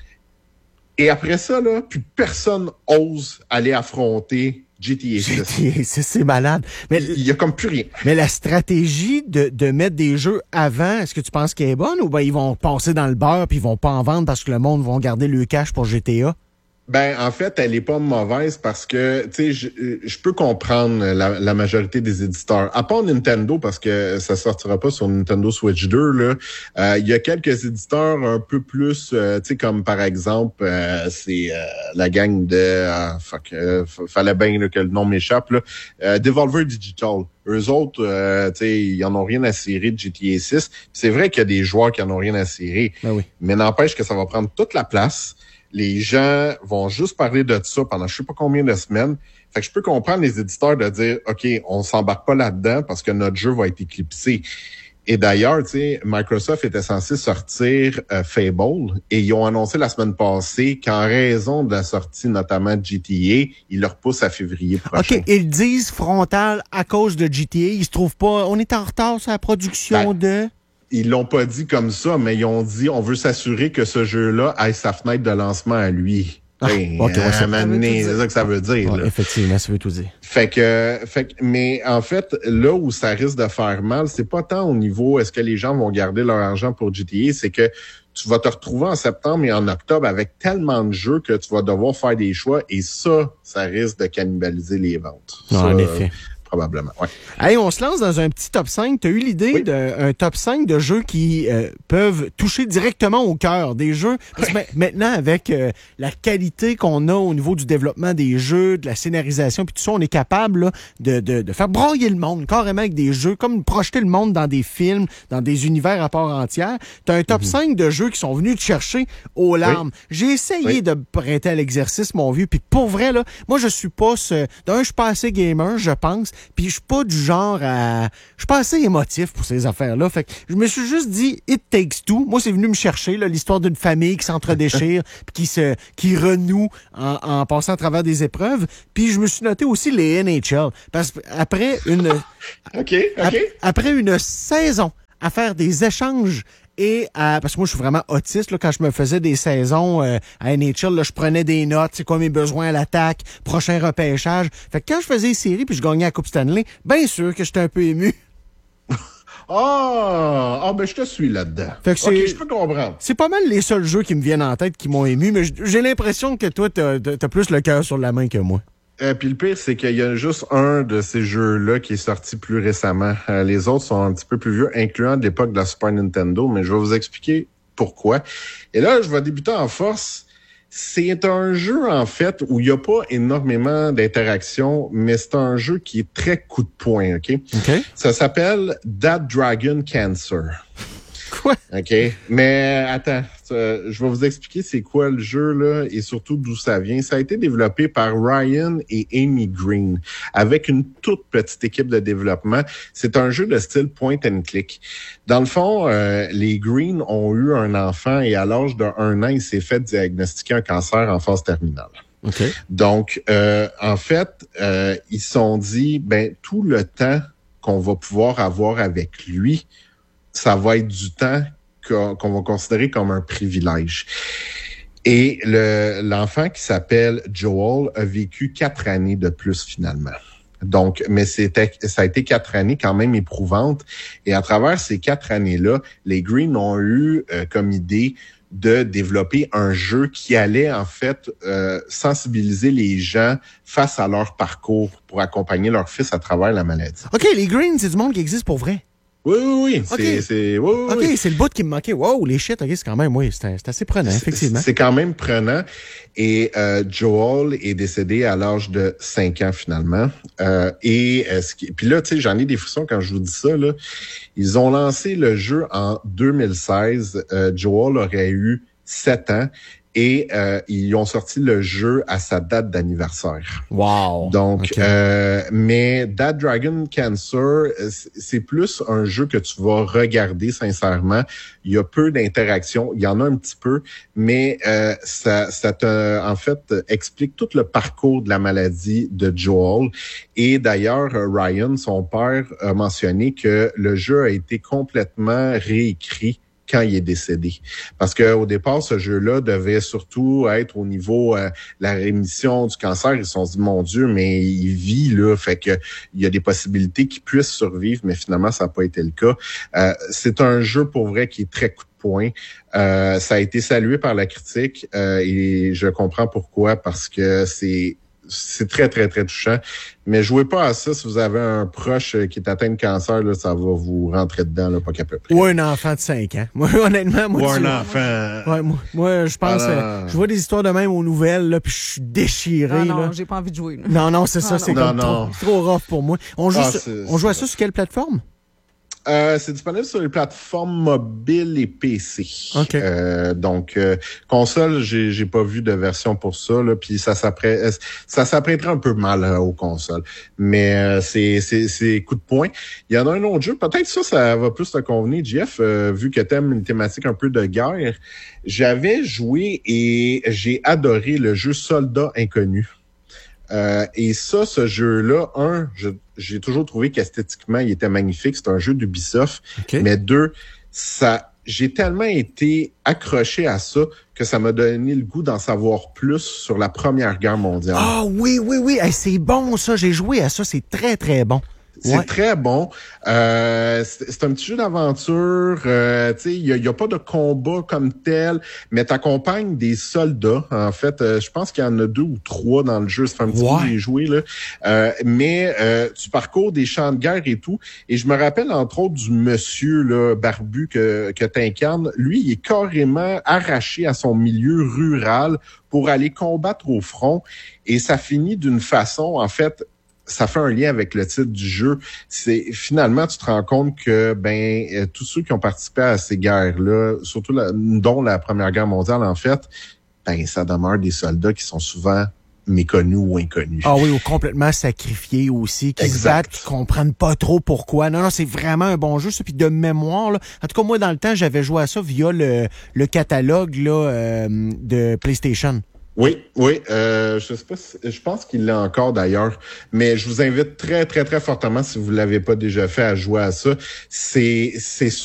Speaker 2: Et après ça, là, plus personne ose aller affronter G T A six.
Speaker 1: G T A six, c'est malade. Mais,
Speaker 2: Il y a comme plus rien.
Speaker 1: mais la stratégie de, de mettre des jeux avant, est-ce que tu penses qu'elle est bonne ou ben ils vont passer dans le beurre puis ils vont pas en vendre parce que le monde va garder le cash pour G T A?
Speaker 2: Ben, en fait, elle est pas mauvaise parce que, tu sais, je, je peux comprendre la, la majorité des éditeurs. À part Nintendo, parce que ça sortira pas sur Nintendo Switch deux, là, euh, il y a quelques éditeurs un peu plus, euh, tu sais, comme par exemple, euh, c'est euh, la gang de, euh, fuck, euh, fallait bien là, que le nom m'échappe, là, euh, Devolver Digital. Eux autres, euh, tu sais, ils en ont rien à cirer de G T A six. C'est vrai qu'il y a des joueurs qui en ont rien à cirer,
Speaker 1: Ben oui.
Speaker 2: mais n'empêche que ça va prendre toute la place. Les gens vont juste parler de ça pendant je sais pas combien de semaines. Fait que je peux comprendre les éditeurs de dire, OK, on s'embarque pas là-dedans parce que notre jeu va être éclipsé. Et d'ailleurs, tu sais, Microsoft était censé sortir euh, Fable et ils ont annoncé la semaine passée qu'en raison de la sortie notamment de G T A, ils le repoussent à février prochain.
Speaker 1: OK, ils disent frontal à cause de G T A. Ils se trouvent pas... On est en retard sur la production
Speaker 2: Ben,
Speaker 1: de...
Speaker 2: Ils l'ont pas dit comme ça, mais ils ont dit on veut s'assurer que ce jeu-là ait sa fenêtre de lancement à lui.
Speaker 1: Ah,
Speaker 2: Ben,
Speaker 1: ok, ouais, ça-
Speaker 2: à un moment donné,
Speaker 3: ça veut tout
Speaker 2: c'est ça que ça veut dire.
Speaker 1: Ouais,
Speaker 2: là.
Speaker 1: effectivement, ça veut tout dire.
Speaker 2: Fait que, fait que, mais en fait, là où ça risque de faire mal, c'est pas tant au niveau est-ce que les gens vont garder leur argent pour G T A, c'est que tu vas te retrouver en septembre et en octobre avec tellement de jeux que tu vas devoir faire des choix et ça, ça risque de cannibaliser les ventes.
Speaker 1: Non,
Speaker 2: Ça,
Speaker 1: en effet.
Speaker 2: Probablement, ouais.
Speaker 1: Hey, on se lance dans un petit top cinq. Tu as eu l'idée
Speaker 2: Oui.
Speaker 1: d'un top cinq de jeux qui euh, peuvent toucher directement au cœur des jeux. Parce que ma- maintenant, avec euh, la qualité qu'on a au niveau du développement des jeux, de la scénarisation, puis tout ça, on est capable là, de, de, de faire broyer le monde carrément avec des jeux, comme projeter le monde dans des films, dans des univers à part entière. Tu as un top cinq de jeux qui sont venus te chercher aux larmes. J'ai essayé
Speaker 2: Oui.
Speaker 1: de me prêter à l'exercice, mon vieux, puis pour vrai, là, moi, je suis pas ce... D'un, je suis pas assez gamer, je pense, puis je suis pas du genre à... Je suis pas assez émotif pour ces affaires-là. Fait que je me suis juste dit, it takes two. Moi, c'est venu me chercher, là, l'histoire d'une famille qui s'entredéchire, puis qui se, qui renoue en, en passant à travers des épreuves. Puis je me suis noté aussi les N H L. Parce qu'après une...
Speaker 2: OK,
Speaker 1: Ap-
Speaker 2: OK.
Speaker 1: Après une saison à faire des échanges et à, parce que moi je suis vraiment autiste là, quand je me faisais des saisons euh, à N H L, là, je prenais des notes, c'est quoi mes besoins à l'attaque, prochain repêchage. Fait que quand je faisais les séries puis je gagnais la Coupe Stanley, bien sûr que j'étais un peu ému.
Speaker 2: Ah, ah, ben je te suis là-dedans.
Speaker 1: Fait que
Speaker 2: OK,
Speaker 1: c'est-
Speaker 2: je peux comprendre.
Speaker 1: C'est pas mal les seuls jeux qui me viennent en tête qui m'ont ému, mais j- j'ai l'impression que toi t'as, t'as t'as plus le cœur sur la main que moi.
Speaker 2: Euh, puis le pire, c'est qu'il y a juste un de ces jeux-là qui est sorti plus récemment. Euh, les autres sont un petit peu plus vieux, incluant de l'époque de la Super Nintendo, mais je vais vous expliquer pourquoi. Et là, je vais débuter en force. C'est un jeu, en fait, où il n'y a pas énormément d'interaction, mais c'est un jeu qui est très coup de poing, OK?
Speaker 1: OK?
Speaker 2: Ça s'appelle That Dragon Cancer.
Speaker 1: Quoi?
Speaker 2: OK. Mais attends, euh, je vais vous expliquer c'est quoi le jeu là et surtout d'où ça vient. Ça a été développé par Ryan et Amy Green avec une toute petite équipe de développement. C'est un jeu de style point and click. Dans le fond, euh, les Green ont eu un enfant et à l'âge de un an, il s'est fait diagnostiquer un cancer en phase terminale.
Speaker 1: OK.
Speaker 2: Donc, euh, en fait, euh, ils se sont dit, ben tout le temps qu'on va pouvoir avoir avec lui, ça va être du temps qu'on, qu'on va considérer comme un privilège. Et le, l'enfant qui s'appelle Joel a vécu quatre années de plus finalement. Donc, mais c'était, ça a été quatre années quand même éprouvantes. Et à travers ces quatre années-là, les Green ont eu euh, comme idée de développer un jeu qui allait en fait euh, sensibiliser les gens face à leur parcours pour accompagner leur fils à travers la maladie.
Speaker 1: OK, les Greens, c'est du monde qui existe pour vrai.
Speaker 2: Oui, oui, oui. C'est,
Speaker 1: okay.
Speaker 2: c'est, oui, oui,
Speaker 1: OK,
Speaker 2: oui.
Speaker 1: c'est le bout qui me manquait. Wow, les shit, OK, c'est quand même, oui, c'est, c'est assez prenant, effectivement.
Speaker 2: C'est, c'est quand même prenant. Et euh, Joel est décédé à l'âge de cinq ans, finalement. Euh, et euh, ce qui, puis là, tu sais, j'en ai des frissons quand je vous dis ça, là. Ils ont lancé le jeu en deux mille seize. Euh, Joel aurait eu sept ans. Et euh, ils ont sorti le jeu à sa date d'anniversaire.
Speaker 1: Wow.
Speaker 2: Donc,
Speaker 1: okay.
Speaker 2: euh, mais That Dragon Cancer, c'est plus un jeu que tu vas regarder sincèrement. Il y a peu d'interactions, il y en a un petit peu, mais euh, ça, ça te, en fait, explique tout le parcours de la maladie de Joel. Et d'ailleurs, Ryan, son père, a mentionné que le jeu a été complètement réécrit quand il est décédé. Parce que au départ, ce jeu-là devait surtout être au niveau euh, la rémission du cancer. Ils se sont dit, mon Dieu, mais il vit, là, fait que il y a des possibilités qu'il puisse survivre, mais finalement, ça n'a pas été le cas. Euh, c'est un jeu, pour vrai, qui est très coup de poing. Euh, ça a été salué par la critique euh, et je comprends pourquoi, parce que c'est c'est très, très, très touchant. Mais jouez pas à ça si vous avez un proche qui est atteint de cancer, là, ça va vous rentrer dedans, là, pas qu'à peu près.
Speaker 1: Ou un enfant de cinq ans. Moi, honnêtement, moi,
Speaker 2: Ou un
Speaker 1: tu...
Speaker 2: enfant.
Speaker 1: Ouais, moi, moi, je pense, euh, je vois des histoires de même aux nouvelles, là, puis je suis déchiré.
Speaker 3: Non, non,
Speaker 1: là.
Speaker 3: j'ai pas envie de jouer. Là.
Speaker 1: Non, non, c'est ça,
Speaker 3: non,
Speaker 1: c'est
Speaker 2: non.
Speaker 1: comme
Speaker 2: non,
Speaker 1: trop, trop rough pour moi. On joue,
Speaker 2: ah,
Speaker 1: sur,
Speaker 2: c'est,
Speaker 1: on joue à
Speaker 2: c'est
Speaker 1: ça sur quelle plateforme?
Speaker 2: Euh, c'est disponible sur les plateformes mobiles et P C.
Speaker 1: Okay.
Speaker 2: Euh, donc euh, console, j'ai j'ai pas vu de version pour ça là, puis ça s'apprête ça s'apprêterait un peu mal euh, aux consoles. Mais euh, c'est c'est c'est coup de poing. Il y en a un autre jeu, peut-être ça ça va plus te convenir, Jeff, euh, vu que t'aimes une thématique un peu de guerre. J'avais joué et j'ai adoré le jeu Soldat Inconnu. Euh, et ça, ce jeu-là, un, je, j'ai toujours trouvé qu'esthétiquement, il était magnifique. C'est un jeu d'Ubisoft. Okay. Mais deux, ça, j'ai tellement été accroché à ça que ça m'a donné le goût d'en savoir plus sur la Première Guerre mondiale.
Speaker 1: Ah oui, oui, oui. Hey, c'est bon, ça. J'ai joué à ça. C'est très, très bon.
Speaker 2: C'est
Speaker 1: ouais.
Speaker 2: très bon. Euh, c'est, c'est un petit jeu d'aventure. Euh, tu sais, il y a, y a pas de combat comme tel, mais t'accompagnes des soldats. En fait, euh, je pense qu'il y en a deux ou trois dans le jeu. Ça fait un petit
Speaker 1: ouais.
Speaker 2: peu que j'ai joué là. Euh, mais euh, tu parcours des champs de guerre et tout. Et je me rappelle entre autres du monsieur là barbu que que t'incarnes. Lui, il est carrément arraché à son milieu rural pour aller combattre au front. Et ça finit d'une façon, en fait. Ça fait un lien avec le titre du jeu. C'est finalement, tu te rends compte que ben euh, tous ceux qui ont participé à ces guerres-là, surtout la, dont la Première Guerre mondiale en fait, ben ça demeure des soldats qui sont souvent méconnus ou inconnus.
Speaker 1: Ah oui, ou complètement sacrifiés aussi, qui exact. se battent, qui comprennent pas trop pourquoi. Non, non, c'est vraiment un bon jeu, ça. Puis de mémoire, là, en tout cas moi dans le temps, j'avais joué à ça via le, le catalogue là euh, de PlayStation.
Speaker 2: Oui, oui, euh, je sais pas, si, je pense qu'il l'a encore d'ailleurs, mais je vous invite très, très, très fortement, si vous l'avez pas déjà fait, à jouer à ça. C'est, c'est